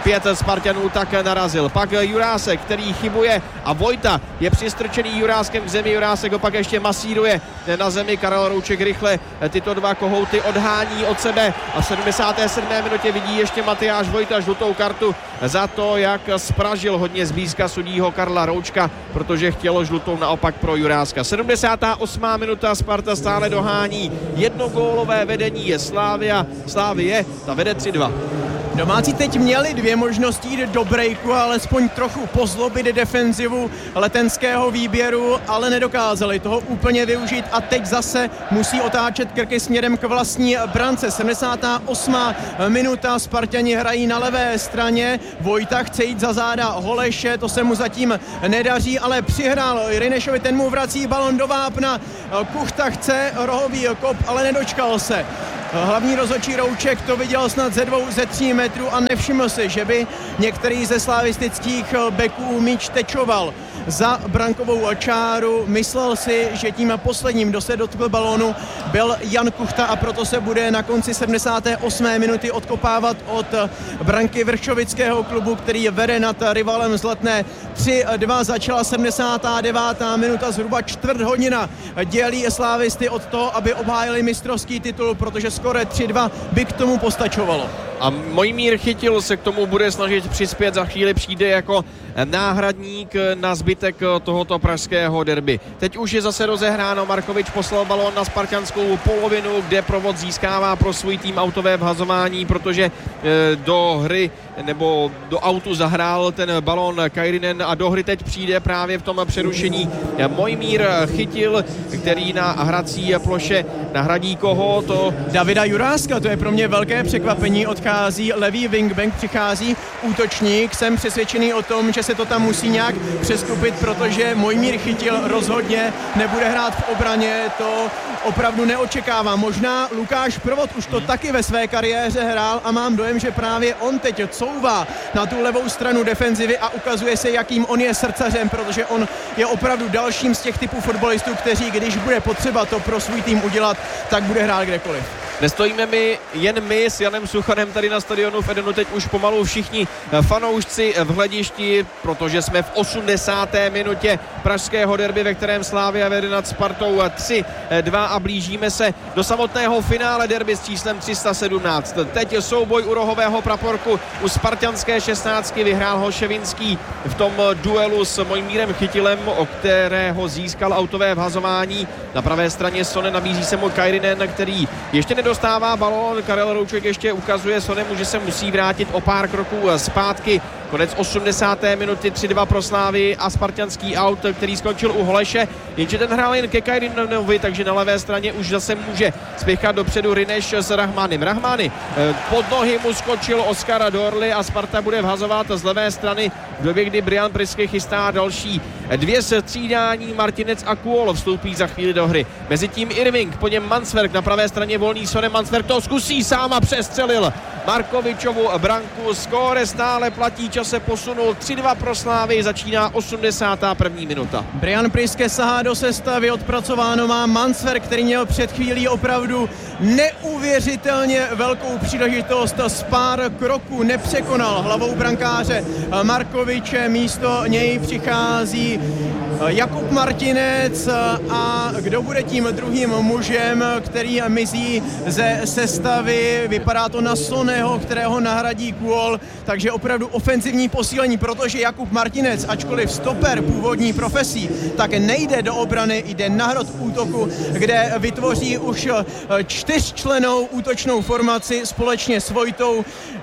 pět Spartanů tak narazil. Pak Jurásek, který chybuje a Vojta je přistrčený Juráskem k zemi. Jurásek ho pak ještě masíruje na zemi. Karel Rouček rychle tyto dva kohouty odhání od sebe a v sedmdesáté sedmé minutě vidí ještě Matyáš Vojta žlutou kartu za to, jak spražil hodně zblízka sudího Karla Roučka, protože chtělo žlutou naopak pro Juráska. sedmdesátá osmá minuta, Sparta stále dohání. Jednogólové vedení je Slavia. Slavie, ta vede tři dva. Domácí teď měli dvě možnosti jít do breaku, alespoň trochu pozlobit defenzivu Letenského výběru, ale nedokázali toho úplně využít a teď zase musí otáčet krky směrem k vlastní brance. sedmdesátá osmá minuta, Spartani hrají na levé straně, Vojta chce jít za záda Holeše, to se mu zatím nedaří, ale přihrál Rinešovi, ten mu vrací balon do vápna, Kuchta chce rohový kop, ale nedočkal se. Hlavní rozhodčí Rouček to viděl snad ze dvou, ze tří metrů a nevšiml si, že by některý ze slavistických beků míč tečoval za brankovou čáru. Myslel si, že tím posledním, kdo se dotkl balónu, byl Jan Kuchta a proto se bude na konci sedmdesáté osmé minuty odkopávat od branky Vršovického klubu, který vede nad rivalem z Letné. tři dva začala sedmdesátá devátá minuta, zhruba čtvrt hodina dělí slavisty od toho, aby obhájili mistrovský titul, protože skoro tři dva by k tomu postačovalo. A Mojmír Chytil se k tomu bude snažit přispět, za chvíli přijde jako náhradník na zbytek tohoto pražského derby. Teď už je zase rozehráno, Markovič poslal balón na spartanskou polovinu, kde Provod získává pro svůj tým autové vhazování, protože do hry nebo do autu zahrál ten balón Kairinen a do hry teď přijde právě v tom přerušení Mojmír Chytil, který na hrací ploše nahradí koho? To Davida Juráska, to je pro mě velké překvapení, odchází levý wingback, přichází útočník, jsem přesvědčený o tom, že se to tam musí nějak přeskupit, protože Mojmír Chytil rozhodně nebude hrát v obraně, to opravdu neočekávám. Možná Lukáš Provod už to taky ve své kariéře hrál a mám dojem, že právě on teď couvá na tu levou stranu defenzivy a ukazuje se, jakým on je srdcařem, protože on je opravdu dalším z těch typů fotbalistů, kteří, když bude potřeba to pro svůj tým udělat, tak bude hrát kdekoliv. Nestojíme my jen my s Janem Suchanem tady na stadionu v Edenu, teď už pomalu všichni fanoušci v hledišti, protože jsme v osmdesáté minutě pražského derby, ve kterém Slavia vede nad Spartou tři dva a blížíme se do samotného finále derby s číslem tři sta sedmnáct. Teď je souboj u rohového praporku u spartanské šestnáctky, vyhrál ho Ševinský v tom duelu s Mojmírem Chytilem, o kterého získal autové vhazování. Na pravé straně Sone, nabízí se mu Kairinen, který ještě nedostává balón. Karel Rouček ještě ukazuje Sonemu, že se musí vrátit o pár kroků zpátky. Konec osmdesáté minuty, tři dva pro Slávy a spartanský aut, který skončil u Holeše, jenže ten hrál jen ke Kairinenovi, takže na levé straně už zase může spěchat dopředu Rineš s Rahmanem. Rahmany pod nohy mu skočil Oskar Dorli a Sparta bude vhazovat z levé strany v době, kdy Brian Priske chystá další dvě střídání. Martinec a Kuol vstoupí za chvíli do hry. Mezitím Irving, po něm Mansverk, na pravé straně volný Sonem. Mansverk to zkusí sám a přestřelil Markovičovu branku. Skóre stále platí, čas se posunul, tři dva pro Slávy, začíná osmdesátá první minuta. Brian Priske sahá do sestavy, odpracováno má Mansverk, který měl před chvílí opravdu neuvěřitelně velkou příležitost, z pár kroků nepřekonal hlavou brankáře Markoviče, místo něj přichází Jakub Martinec a kdo bude tím druhým mužem, který mizí ze sestavy, vypadá to na Soneho, kterého nahradí Kuol, takže opravdu ofenzivní posílení, protože Jakub Martinec, ačkoliv stoper původní profesí, tak nejde do obrany, jde na hrot útoku, kde vytvoří už čtyřčlennou útočnou formaci společně s Vojtou,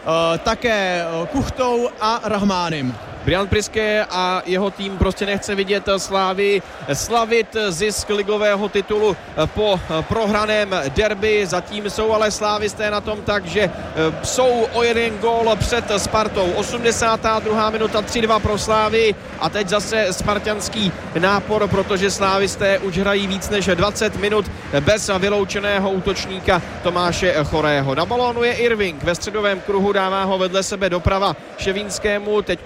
také Kuchtou a Rahmánem. Brian Priske a jeho tým prostě nechce vidět Slávy slavit zisk ligového titulu po prohraném derby. Zatím jsou ale slávisté na tom tak, že jsou o jeden gól před Spartou. osmdesátá druhá minuta, tři dva pro Slávy a teď zase spartanský nápor, protože slávisté už hrají víc než dvacet minut bez vyloučeného útočníka Tomáše Chorého. Na balónu je Irving, ve středovém kruhu dává ho vedle sebe doprava Ševinskému, teď už Spartané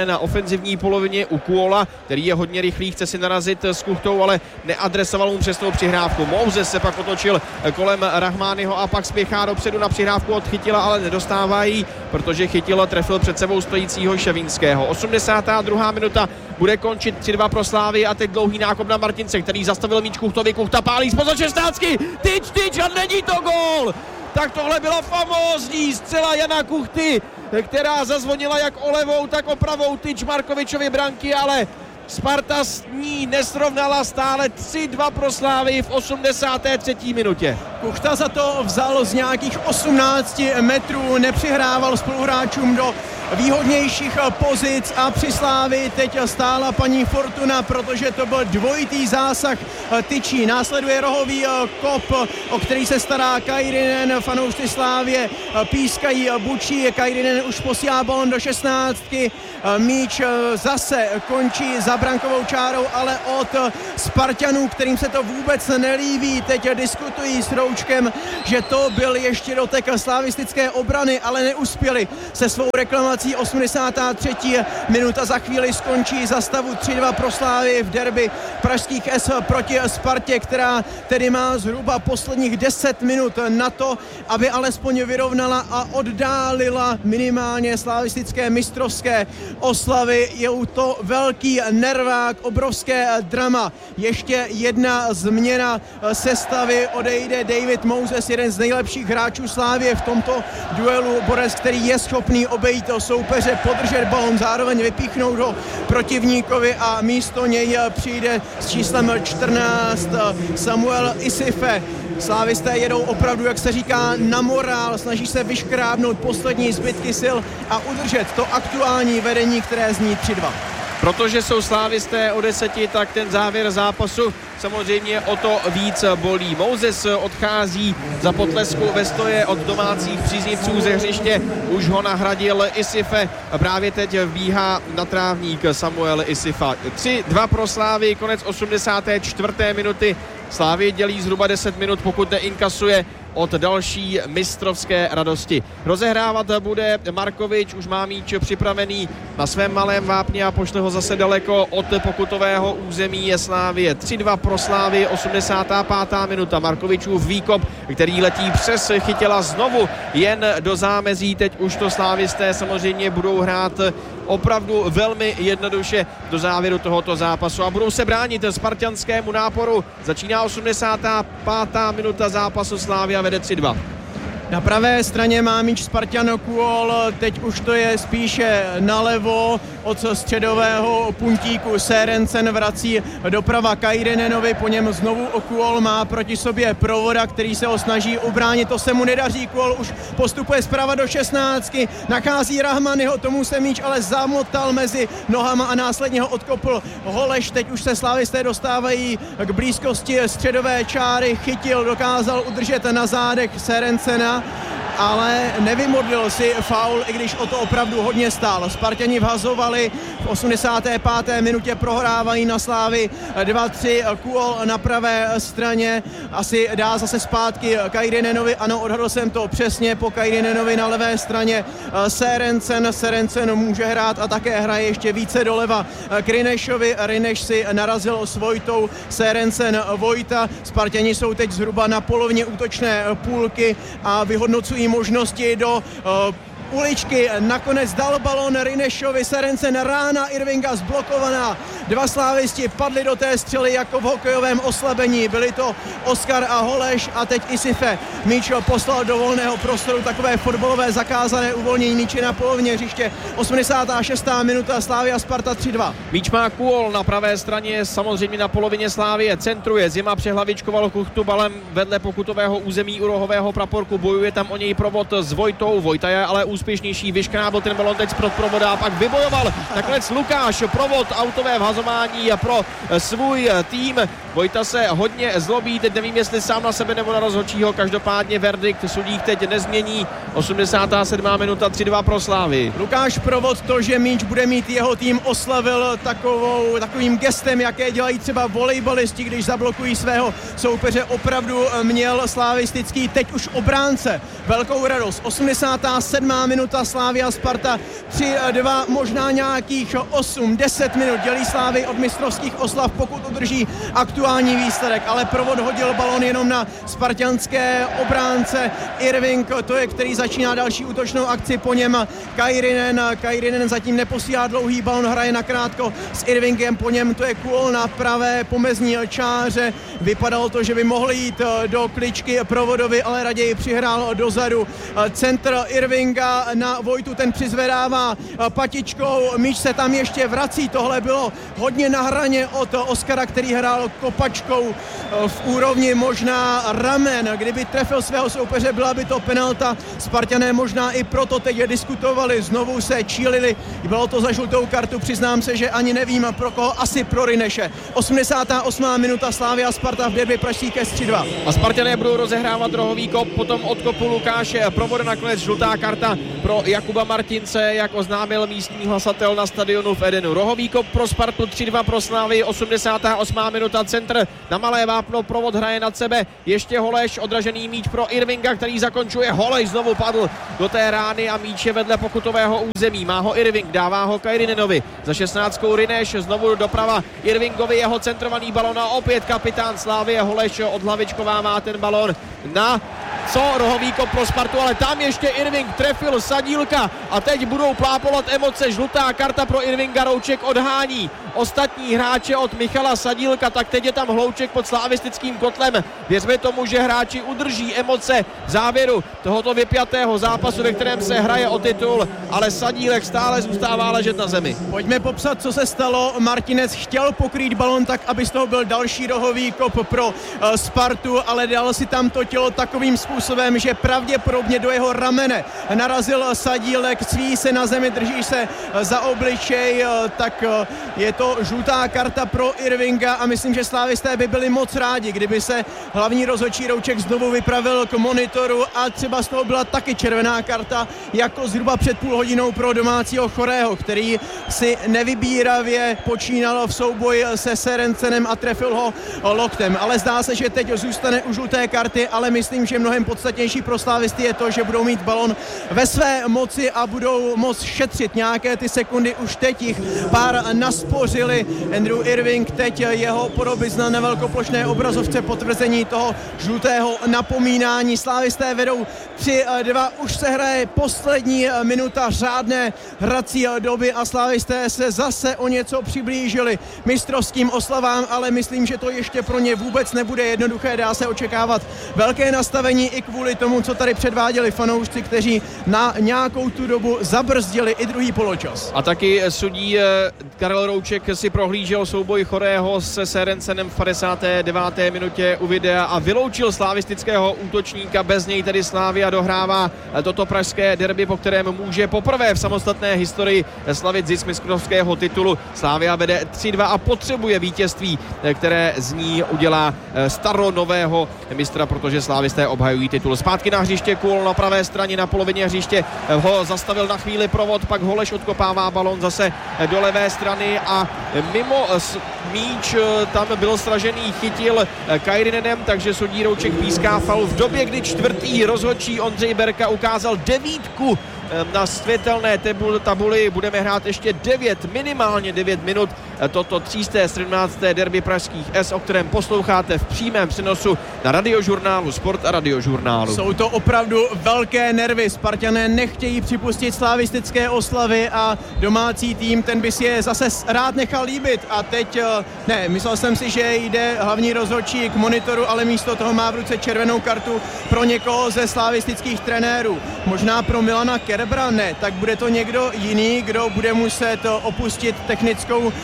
jsme na ofenzivní polovině u Kuola, který je hodně rychlý, chce si narazit s Kuchtou, ale neadresoval mu přesnou přihrávku. Moses se pak otočil kolem Rahmányho a pak spěchá dopředu na přihrávku od Chytila, ale nedostává ji, protože Chytil trefil před sebou stojícího Ševínského. osmdesátá druhá minuta bude končit tři dva pro Slávy a teď dlouhý nákop na Martince, který zastavil míč Kuchtovi. Kuchta pálí spoza šestnáctky, tyč, tyč a není to gól! Tak tohle byla famózní střela Jana Kuchty, která zazvonila jak olevou, tak opravou tyč Markovičovy branky, ale Sparta s ní nesrovnala, stále tři dva pro Slávy v osmdesáté třetí minutě. Kuchta za to vzal z nějakých osmnácti metrů, nepřihrával spoluhráčům do výhodnějších pozic a při Slávy teď stála paní Fortuna, protože to byl dvojitý zásah tyčí. Následuje rohový kop, o který se stará Kairinen, fanoušci Slávě pískají, bučí, Kairinen už posílá balon do šestnáctky, míč zase končí za brankovou čárou, ale od Spartanů, kterým se to vůbec nelíbí, teď diskutují s Roučkem, že to byl ještě dotek slavistické obrany, ale neuspěli se svou reklamací. osmdesátá třetí minuta za chvíli skončí za stavu tři dva pro Slávy v derby pražských S proti Spartě, která tedy má zhruba posledních deset minut na to, aby alespoň vyrovnala a oddálila minimálně slavistické mistrovské oslavy. Je to velký nervák, obrovské drama. Ještě jedna změna sestavy, odejde David Moses, jeden z nejlepších hráčů Slávie v tomto duelu, borec, který je schopný obejít soupeře, podržet balon, zároveň vypíchnout ho protivníkovi a místo něj přijde s číslem čtrnáct Samuel Isife. Slávisté jedou opravdu, jak se říká, na morál, snaží se vyškrábnout poslední zbytky sil a udržet to aktuální vedení, které zní tři dva. Protože jsou slávisté o deseti, tak ten závěr zápasu samozřejmě o to víc bolí. Moses odchází za potlesku ve stoje od domácích příznivců ze hřiště. Už ho nahradil Isife. Právě teď vbíhá na trávník Samuel Isifa. tři dva pro Slávy, konec osmdesáté čtvrté minuty. Slávy dělí zhruba deset minut, pokud neinkasuje od další mistrovské radosti. Rozehrávat bude Markovič, už má míč připravený na svém malém vápně a pošle ho zase daleko od pokutového území je Slávie. tři dva pro Slávy, osmdesátá pátá minuta. Markovičův výkop, který letí přes Chytila znovu jen do zámezí. Teď už to slávisté samozřejmě budou hrát opravdu velmi jednoduše do závěru tohoto zápasu a budou se bránit spartanskému náporu. Začíná osmdesátá pátá minuta zápasu, Slavia vede tři dva. Na pravé straně má míč Spartan Kuol, teď už to je spíše nalevo od středového puntíku. Sérencen vrací doprava Kairinenovi, po něm znovu Kuol má proti sobě Provoda, který se ho snaží ubránit, to se mu nedaří. Kuol už postupuje zprava do šestnáctky, nachází Rahmányho, tomu se míč ale zamotal mezi nohama a následně ho odkopl Holeš. Teď už se slávisté dostávají k blízkosti středové čáry, Chytil, dokázal udržet na zádech Sérencena, ale nevymodlil si faul, i když o to opravdu hodně stál. Spartani vhazovali v osmdesáté páté minutě, prohrávají na Slávy dva tři. Kuol na pravé straně asi dá zase zpátky Kairinenovi, ano, odhadl jsem to přesně, po Kairinenovi na levé straně Sérencen. Sérencen může hrát a také hraje ještě více doleva k Rinešovi. Rineš si narazil s Vojtou, Sérencen Vojta. Spartani jsou teď zhruba na polovině útočné půlky a vyhodnocují možnosti do uh, uličky. Nakonec dal balon Rinešovi, Sérencen, rána Irvinga zblokovaná. Dva slávisti padli do té střely jako v hokejovém oslabení. Byli to Oskar a Holeš a teď Isife. Míč poslal do volného prostoru, takové fotbalové zakázané uvolnění míče na polovině hřiště. osmdesátá šestá minuta, Slavia Sparta tři dva. Míč má Kuol na pravé straně, samozřejmě na polovině Slávie. Centruje, Zima přehlavičkoval Kuchtu balem vedle pokutového území u rohového praporku. Bojuje tam o něj Provod s Vojtou. Vojta je ale úspěšnější, vyškrábl ten balon teď pro Provoda a pak vybojoval. Nakonec Lukáš Provod, autové vhazování pro svůj tým. Vojta se hodně zlobí, teď nevím, jestli sám na sebe nebo na rozhodčího, každopádně verdikt sudík teď nezmění. osmdesátá sedmá minuta, tři dva pro Slávy. Lukáš Provod to, že míč bude mít jeho tým, oslavil takovou, takovým gestem, jaké dělají třeba volejbalisti, když zablokují svého soupeře. Opravdu měl slavistický teď už obránce velkou radost. osmdesátá sedmá minuta, Slavia Sparta tři dva, možná nějakých osm deset minut dělí Slávy od mistrovských oslav, pokud udrží aktuální výsledek, ale provod hodil balon jenom na spartanské obránce. Irving, to je, který začíná další útočnou akci, po něm Kairinen, Kairinen zatím neposílá dlouhý balon, hraje nakrátko s Irvingem, po něm to je Kuol na pravé pomezní čáře. Vypadalo to, že by mohl jít do kličky Provodovi, ale raději přihrál dozadu. Centr Irvinga na Vojtu, ten přizvedává patičkou, míč se tam ještě vrací, tohle bylo hodně na hraně od Oskara, který hrál kopačkou v úrovni možná ramen. Kdyby trefil svého soupeře, byla by to penalta. Spartané možná i proto teď diskutovali, znovu se čílili. Bylo to za žlutou kartu, přiznám se, že ani nevím pro koho, asi pro Ryneše. osmdesátá osmá minuta, Slavia Sparta v derby pražských S tři dva. A Spartané budou rozehrávat rohový kop, potom od kopu Lukáše Provoda, nakonec žlutá karta pro Jakuba Martince, jak oznámil místní hlasatel na stadionu v Edenu. Rohový kop pro Spartu, tři dva pro Slavii, osmdesátá osmá minuta, centr na malé vápno, Provod hraje nad sebe, ještě Holeš, odražený míč pro Irvinga, který zakončuje, Holeš znovu padl do té rány a míč je vedle pokutového území, má ho Irving, dává ho Kairinenovi, za šestnáctkou Ryneš, znovu doprava Irvingovi, jeho centrovaný balon a opět kapitán Slávie Holeš odhlavičkovává ten balon na co rohový kop pro Spartu, ale tam ještě Irving trefil Sadílka a teď budou plápovat emoce, žlutá karta pro Irvinga, Rouček odhání ostatní hráče od Michala Sadílka, tak teď je tam hlouček pod slavistickým kotlem. Věřme tomu, že hráči udrží emoce v závěru tohoto vypjatého zápasu, ve kterém se hraje o titul, ale Sadílek stále zůstává ležet na zemi. Pojďme popsat, co se stalo. Martinec chtěl pokrýt balon tak, aby z toho byl další rohový kop pro uh, Spartu, ale dal si tam to tělo takovým způsobem, že pravděpodobně do jeho ramene narazil Sadílek, cví se na zemi, drží se za obličej, uh, tak uh, je to žlutá karta pro Irvinga a myslím, že slávisté by byli moc rádi, kdyby se hlavní rozhodčí Rouček znovu vypravil k monitoru a třeba z toho byla taky červená karta, jako zhruba před půl hodinou pro domácího Chorého, který si nevybíravě počínal v souboji se Serencenem a trefil ho loktem, ale zdá se, že teď zůstane u žluté karty, ale myslím, že mnohem podstatnější pro slávisty je to, že budou mít balon ve své moci a budou moct šetřit nějaké ty sekundy, už teď jich pár naspořili. Andrew Irving, teď jeho podobizna na velkoplošné obrazovce, potvrzení toho žlutého napomínání. Slávisté vedou tři dva, už se hraje poslední minuta řádné hrací doby a slávisté se zase o něco přiblížili mistrovským oslavám, ale myslím, že to ještě pro ně vůbec nebude jednoduché, dá se očekávat velké nastavení i kvůli tomu, co tady předváděli fanoušci, kteří na nějakou tu dobu zabrzdili i druhý poločas. A taky sudí Karel Rouček si prohlížel souboj Chorého se Serencenem v padesáté deváté minutě u videa a vyloučil slavistického útočníka, bez něj tedy Slavia dohrává toto pražské derby, po kterém může poprvé v samostatné historii slavit zisk mistrovského titulu. Slavia vede tři dva a potřebuje vítězství, které z ní udělá staronového mistra, protože slávisté obhajují titul. Zpátky na hřiště, Kuol na pravé straně, na polovině hřiště ho zastavil na chvíli Provod, pak Holeš odkopává balon zase do levé strany a mimo míč tam byl sražený, chytil Kairinenem, takže sudí Rouček píská faul v době, kdy čtvrtý rozhodčí Ondřej Berka ukázal devítku na světelné tabuli. Budeme hrát ještě devět, minimálně devět minut toto třísté sedmnácté derby pražských S, o kterém posloucháte v přímém přenosu na radiožurnálu Sport a radiožurnálu. Jsou to opravdu velké nervy. Spartané nechtějí připustit slavistické oslavy a domácí tým, ten by si je zase rád nechal líbit. A teď, ne, myslel jsem si, že jde hlavní rozhodčí k monitoru, ale místo toho má v ruce červenou kartu pro někoho ze slavistických trenérů. Možná pro Milana Kerbra, ne, tak bude to někdo jiný, kdo bude muset opustit technickou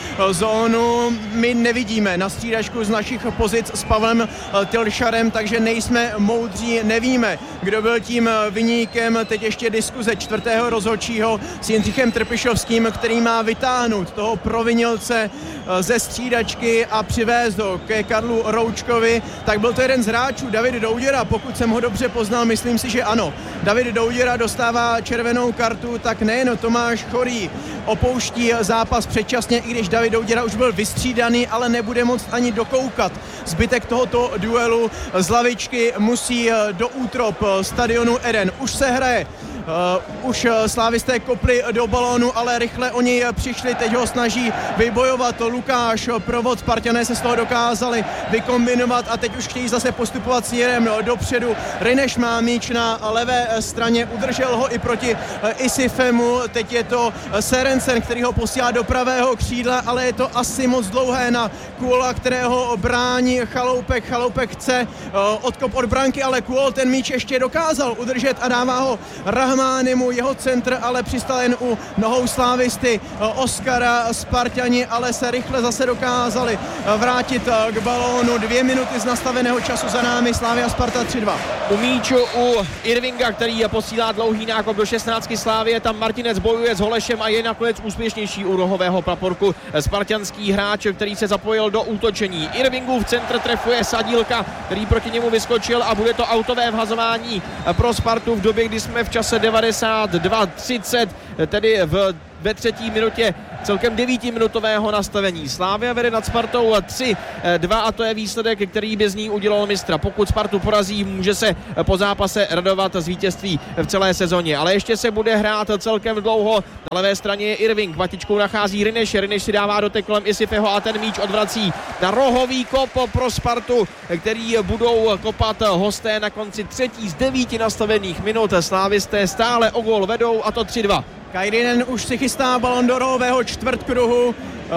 zónu. My nevidíme na střídačku z našich pozic s Pavlem Tilšarem, takže nejsme moudří, nevíme, kdo byl tím viníkem. Teď ještě diskuze čtvrtého rozhodčího s Jindřichem Trpišovským, který má vytáhnout toho provinilce ze střídačky a přivést ho ke Karlu Roučkovi. Tak byl to jeden z hráčů, David Douděra, pokud jsem ho dobře poznal, myslím si, že ano. David Douděra dostává červenou kartu, tak nejen Tomáš Chorý opouští zápas předčasně, i když David Douděra už byl vystřídaný, ale nebude moct ani dokoukat. Zbytek tohoto duelu z lavičky musí do útrop stadionu Eden. Už se hraje Uh, už slávisté kopli do balónu, ale rychle oni přišli, teď ho snaží vybojovat Lukáš Provod, Spartané se z toho dokázali vykombinovat a teď už chtějí zase postupovat směrem dopředu. Rineš má míč na levé straně, udržel ho i proti Isifemu, teď je to Serencen, který ho posílá do pravého křídla, ale je to asi moc dlouhé na Kuola, kterého brání Chaloupek. Chaloupek chce odkop od branky, ale Kuol ten míč ještě dokázal udržet a dává ho Rahmánimu, jeho centr ale přistal jen u nohou slávisty Oskara. Spartani ale se rychle zase dokázali vrátit k balónu. Dvě minuty z nastaveného času za námi, Slavia Sparta tři dva. U míču u Irvinga, který posílá dlouhý nákop do šestnáctky Slávie, tam Martinec bojuje s Holešem a je nakonec úspěšnější u rohového praporku spartanský hráč, který se zapojil do útočení. Irvingův centr trefuje Sadílka, který proti němu vyskočil a bude to autové vhazování pro Spartu v době, kdy jsme v čase devadesát dva třicet, tedy v ve třetí minutě celkem devítiminutového nastavení. Slavia vede nad Spartou tři dva a to je výsledek, který by z ní udělal mistra. Pokud Spartu porazí, může se po zápase radovat z vítězství v celé sezóně. Ale ještě se bude hrát celkem dlouho. Na levé straně je Irving, patičkou nachází Rineš. Rineš si dává dotek kolem Isifeho a ten míč odvrací na rohový kop pro Spartu, který budou kopat hosté na konci třetí z devíti nastavených minut. Slávisté stále o gól vedou a to tři dva. Kairinen už si chystá balon do rohového čtvrtkruhu,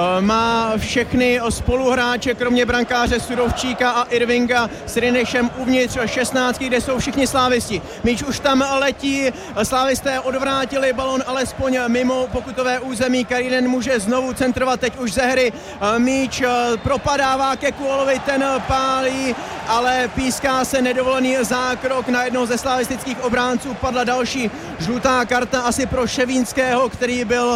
má všechny spoluhráče, kromě brankáře Sudovčíka a Irvinga s Rinešem uvnitř šestnáctky, kde jsou všichni slávisti. Míč už tam letí, slávisté odvrátili balon alespoň mimo pokutové území. Kairinen může znovu centrovat teď už ze hry. Míč propadává ke Kuolovi, ten pálí, ale píská se nedovolený zákrok na jednoho ze slavistických obránců. Padla další žlutá karta asi pro Ševínského, který byl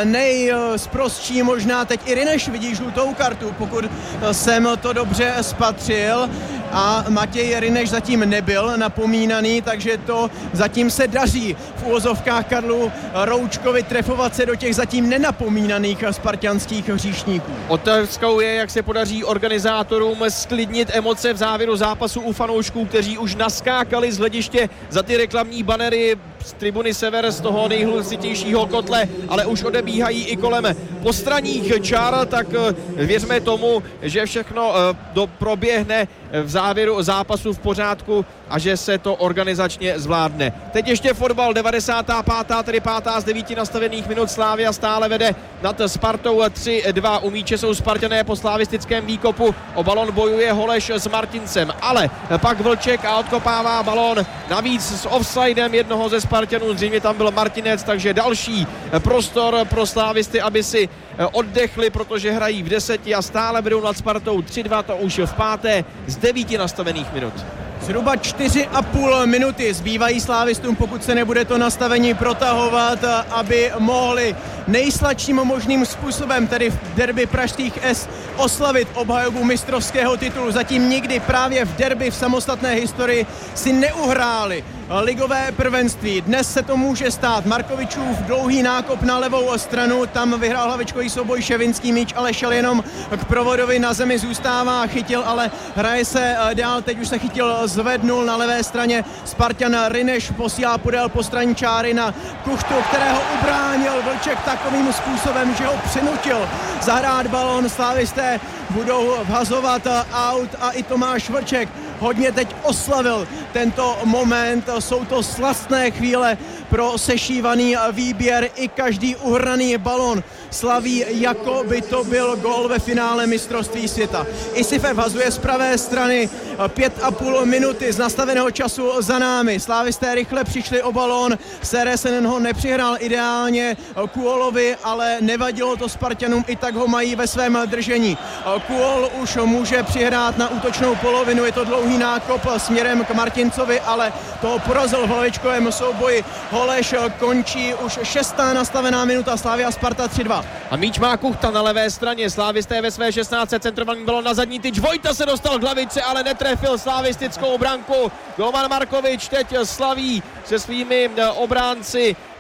nejsprostší možná. Teď i Rineš vidí žlutou kartu, pokud jsem to dobře spatřil, a Matěj Rineš zatím nebyl napomínaný, takže to zatím se daří v uvozovkách Karlu Roučkovi trefovat se do těch zatím nenapomínaných spartanských hříšníků. Otázkou je, jak se podaří organizátorům sklidnit emoce v závěru zápasu u fanoušků, kteří už naskákali z hlediště za ty reklamní banery z tribuny Sever, z toho nejhlasitějšího kotle, ale už odebíhají i kolem postranních čár, tak věřme tomu, že všechno do proběhne v závěru zápasu v pořádku a že se to organizačně zvládne. Teď ještě fotbal, devadesátá pátá, tedy pátá z devíti nastavených minut. Slavia stále vede nad Spartou tři dva. U míče jsou Spartané po slavistickém výkopu. O balon bojuje Holeš s Martincem, ale pak Vlček a odkopává balon. Navíc s offsidem jednoho ze Spartanů, zřejmě tam byl Martinec, takže další prostor pro slavisty, aby si oddechli, protože hrají v deseti a stále vedou nad Spartou tři dva, to už v páté z devíti nastavených minut. Zhruba čtyři a půl minuty zbývají slávistům, pokud se nebude to nastavení protahovat, aby mohli nejsladším možným způsobem, tedy v derby pražských S, oslavit obhajobu mistrovského titulu. Zatím nikdy právě v derby v samostatné historii si neuhráli ligové prvenství. Dnes se to může stát. Markovičův dlouhý nákop na levou stranu, tam vyhrál hlavičkový souboj Ševinský, míč ale šel jenom k Provodovi, na zemi zůstává, chytil, ale hraje se dál, teď už se chytil, zvednul na levé straně Spartan Rineš, posílá podél postranní čáry na Kuchtu, kterého ubránil Vlček takovým způsobem, že ho přinutil zahrát balón. Slávisté budou vhazovat aut a i Tomáš Vlček hodně teď oslavil tento moment. Jsou to slastné chvíle pro sešívaný výběr, i každý uhraný balon slaví, jako by to byl gól ve finále mistrovství světa. Isife vhazuje z pravé strany, pět a půl minuty z nastaveného času za námi. Slávisté rychle přišli o balón, Seresen ho nepřihrál ideálně Kuolovi, ale nevadilo to Spartanům, i tak ho mají ve svém držení. Kuol už může přihrát na útočnou polovinu, je to dlouhý nákop směrem k Martincovi, ale toho porazil v hlavičkovém souboji Holeš. Končí už šestá nastavená minuta, Slavia Sparta tři dva. A míč má Kuchta na levé straně, slávisté ve své šestnáctce, centrovaný balon na zadní tyč, Vojta se dostal k hlavici, ale netrefil slavistickou branku. Golman Markovič teď slaví se svými obránci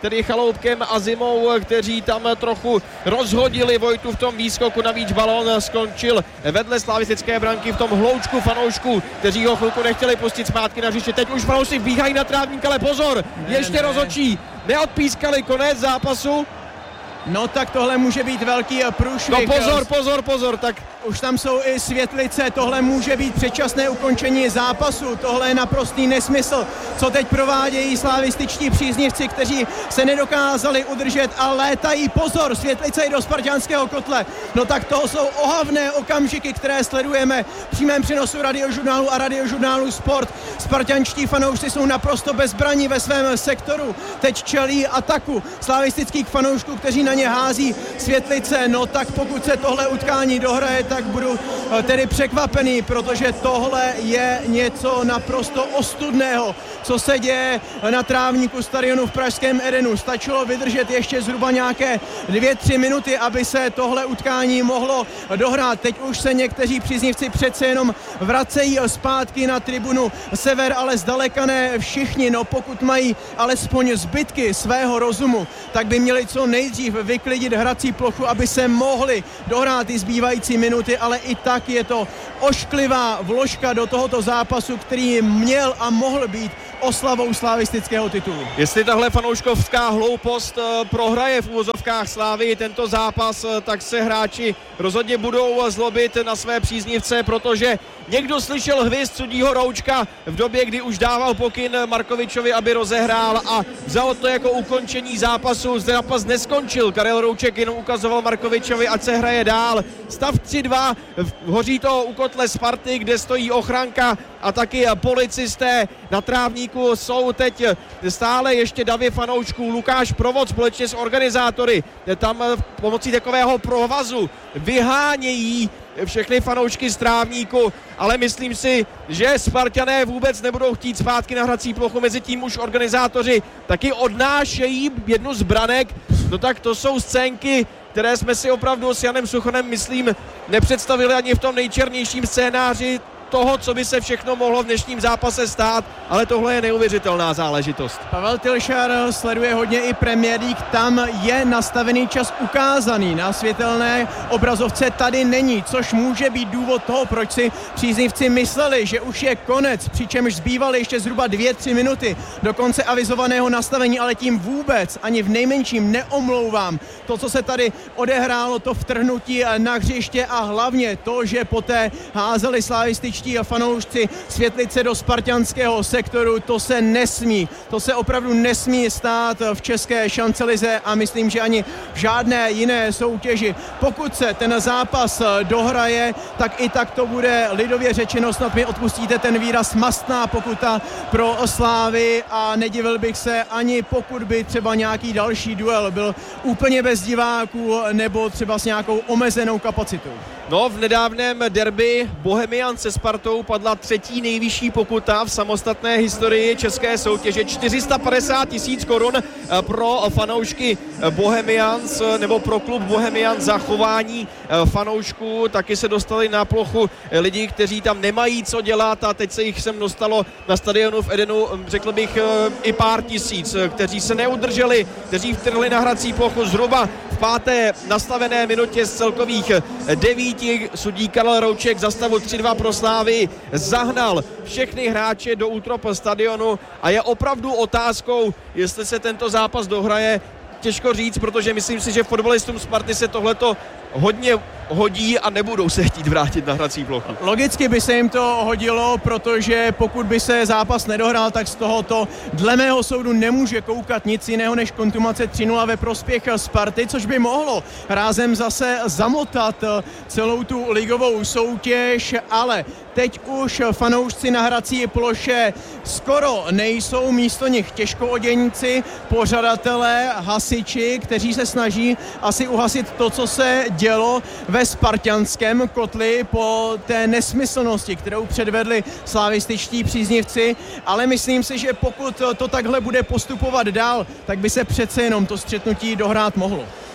tedy Chaloupkem a Zimou, kteří tam trochu rozhodili Vojtu v tom výskoku. Navíc balón skončil vedle slavistické branky v tom hloučku fanoušků, kteří ho chvilku nechtěli pustit zpátky na hřiště. Teď už fanoušci vbíhají na trávník, ale pozor, ne, ještě ne. rozhodčí neodpískali, konec zápasu. No tak tohle může být velký průšvih. No pozor, pozor, pozor, tak už tam jsou i světlice, tohle může být předčasné ukončení zápasu, tohle je naprostý nesmysl, co teď provádějí slavističtí příznivci, kteří se nedokázali udržet a létají, pozor, světlice i do spartanského kotle. No tak to jsou ohavné okamžiky, které sledujeme v přímém přenosu Radiožurnálu a Radiožurnálu Sport. Spartanští fanoušci jsou naprosto bezbraní ve svém sektoru, teď čelí ataku slavistických fanoušků, kteří na ně hází světlice. No tak pokud se tohle utkání dohraje, tak budu tedy překvapený, protože tohle je něco naprosto ostudného, co se děje na trávníku stadionu v pražském Edenu. Stačilo vydržet ještě zhruba nějaké dvě, tři minuty, aby se tohle utkání mohlo dohrát. Teď už se někteří příznivci přece jenom vracejí zpátky na tribunu Sever, ale zdaleka ne všichni. No pokud mají alespoň zbytky svého rozumu, tak by měli co nejdřív vyklidit hrací plochu, aby se mohli dohrát i zbývající minuty, ale i tak je to ošklivá vložka do tohoto zápasu, který měl a mohl být oslavou slavistického titulu. Jestli tahle fanouškovská hloupost prohraje v úvozovkách Slávy tento zápas, tak se hráči rozhodně budou zlobit na své příznivce, protože někdo slyšel hvizd sudího Roučka v době, kdy už dával pokyn Markovičovi, aby rozehrál, a vzal to jako ukončení zápasu. Zápas neskončil, Karel Rouček jenom ukazoval Markovičovi, ať se hraje dál. Stav tři dva, hoří to u kotle Sparty, kde stojí ochranka a taky policisté. Na trávníku jsou teď stále ještě davy fanoušků. Lukáš Provod společně s organizátory tam pomocí takového provazu vyhánějí všechny fanoušky z trávníku, ale myslím si, že Spartané vůbec nebudou chtít zpátky na hrací plochu. Mezitím už organizátoři taky odnášejí jednu z branek. No tak to jsou scénky, které jsme si opravdu s Janem Suchonem, myslím, nepředstavili ani v tom nejčernějším scénáři toho, co by se všechno mohlo v dnešním zápase stát, ale tohle je neuvěřitelná záležitost. Pavel Tilšar sleduje hodně i Premier League, tam je nastavený čas ukázaný na světelné obrazovce, tady není, což může být důvod toho, proč si příznivci mysleli, že už je konec, přičemž zbývaly ještě zhruba dvě, tři minuty do konce avizovaného nastavení, ale tím vůbec ani v nejmenším neomlouvám to, co se tady odehrálo, to vtrhnutí na hřiště a hlavně to, že poté házeli slavističtí a fanoušci světlice do spartanského sektoru, to se nesmí, to se opravdu nesmí stát v české šancelize a myslím, že ani v žádné jiné soutěži. Pokud se ten zápas dohraje, tak i tak to bude lidově řečeno, snad mi odpustíte ten výraz, mastná pokuta pro Slávy a nedivil bych se ani pokud by třeba nějaký další duel byl úplně bez diváků nebo třeba s nějakou omezenou kapacitou. No, v nedávném derby Bohemian se Spartou padla třetí nejvyšší pokuta v samostatné historii české soutěže. čtyři sta padesát tisíc korun pro fanoušky Bohemians nebo pro klub Bohemian za chování fanoušků. Taky se dostali na plochu lidi, kteří tam nemají co dělat a teď se jich sem dostalo na stadionu v Edenu, řekl bych, i pár tisíc, kteří se neudrželi, kteří vtrhli na hrací plochu zhruba v páté nastavené minutě z celkových devíti. Sudí Karel Rouček za stavu tři dva pro Slávy zahnal všechny hráče do útrop stadionu a je opravdu otázkou, jestli se tento zápas dohraje. Těžko říct, protože myslím si, že fotbalistům Sparty se tohleto hodně hodí a nebudou se chtít vrátit na hrací plochu. Logicky by se jim to hodilo, protože pokud by se zápas nedohrál, tak z tohoto dle mého soudu nemůže koukat nic jiného než kontumace tři nula ve prospěch Sparty, což by mohlo rázem zase zamotat celou tu ligovou soutěž, ale teď už fanoušci na hrací ploše skoro nejsou, místo nich těžkooděníci, pořadatelé, hasiči, kteří se snaží asi uhasit to, co se dělo ve spartanském kotli po té nesmyslnosti, kterou předvedli slavističtí příznivci, ale myslím si, že pokud to takhle bude postupovat dál, tak by se přece jenom to střetnutí dohrát mohlo.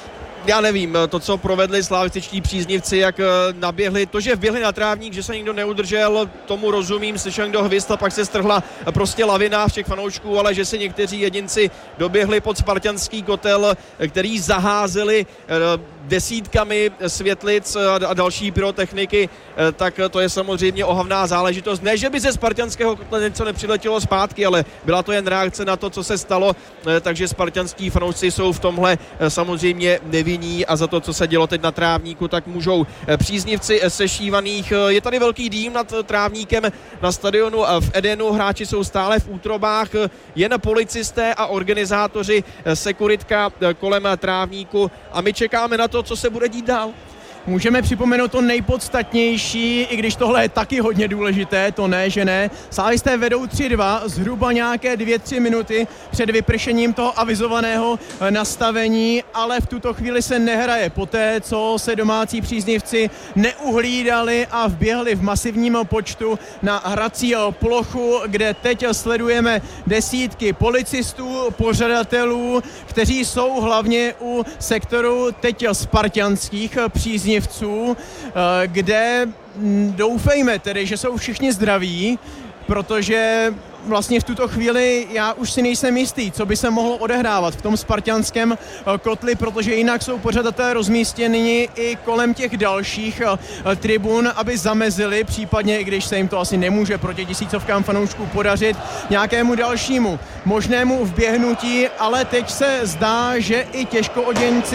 já nevím, to, co provedli slavističtí příznivci, jak naběhli, to, že vběhli na trávník, že se nikdo neudržel, tomu rozumím, slyšel někdo hvězd a pak se strhla prostě lavina všech fanoušků, ale že si někteří jedinci doběhli pod spartanský kotel, který zaházeli desítkami světlic a další pyrotechniky, tak to je samozřejmě ohavná záležitost. Ne, že by ze spartanského kotle něco nepřiletělo zpátky, ale byla to jen reakce na to, co se stalo, takže spartanský fanoušci jsou v tomhle samozřejmě nevinní a za to, co se dělo teď na trávníku, tak můžou příznivci sešívaných. Je tady velký dým nad trávníkem na stadionu v Edenu, hráči jsou stále v útrobách, jen policisté a organizátoři, sekuritka kolem trávníku a my čekáme na to, co se bude dít dál. Můžeme připomenout to nejpodstatnější, i když tohle je taky hodně důležité, to ne, že ne. Slávisté vedou tři dva, zhruba nějaké dvě tři minuty před vypršením toho avizovaného nastavení, ale v tuto chvíli se nehraje. Poté, co se domácí příznivci neuhlídali a vběhli v masivním počtu na hrací plochu, kde teď sledujeme desítky policistů, pořadatelů, kteří jsou hlavně u sektoru teď spartanských příznivců, kde doufejme tedy, že jsou všichni zdraví, protože vlastně v tuto chvíli já už si nejsem jistý, co by se mohlo odehrávat v tom spartanském kotli, protože jinak jsou pořadatelé rozmístěni i kolem těch dalších tribun, aby zamezili, případně, i když se jim to asi nemůže proti tisícovkám fanoušků podařit, nějakému dalšímu možnému vběhnutí, ale teď se zdá, že i těžkooděnci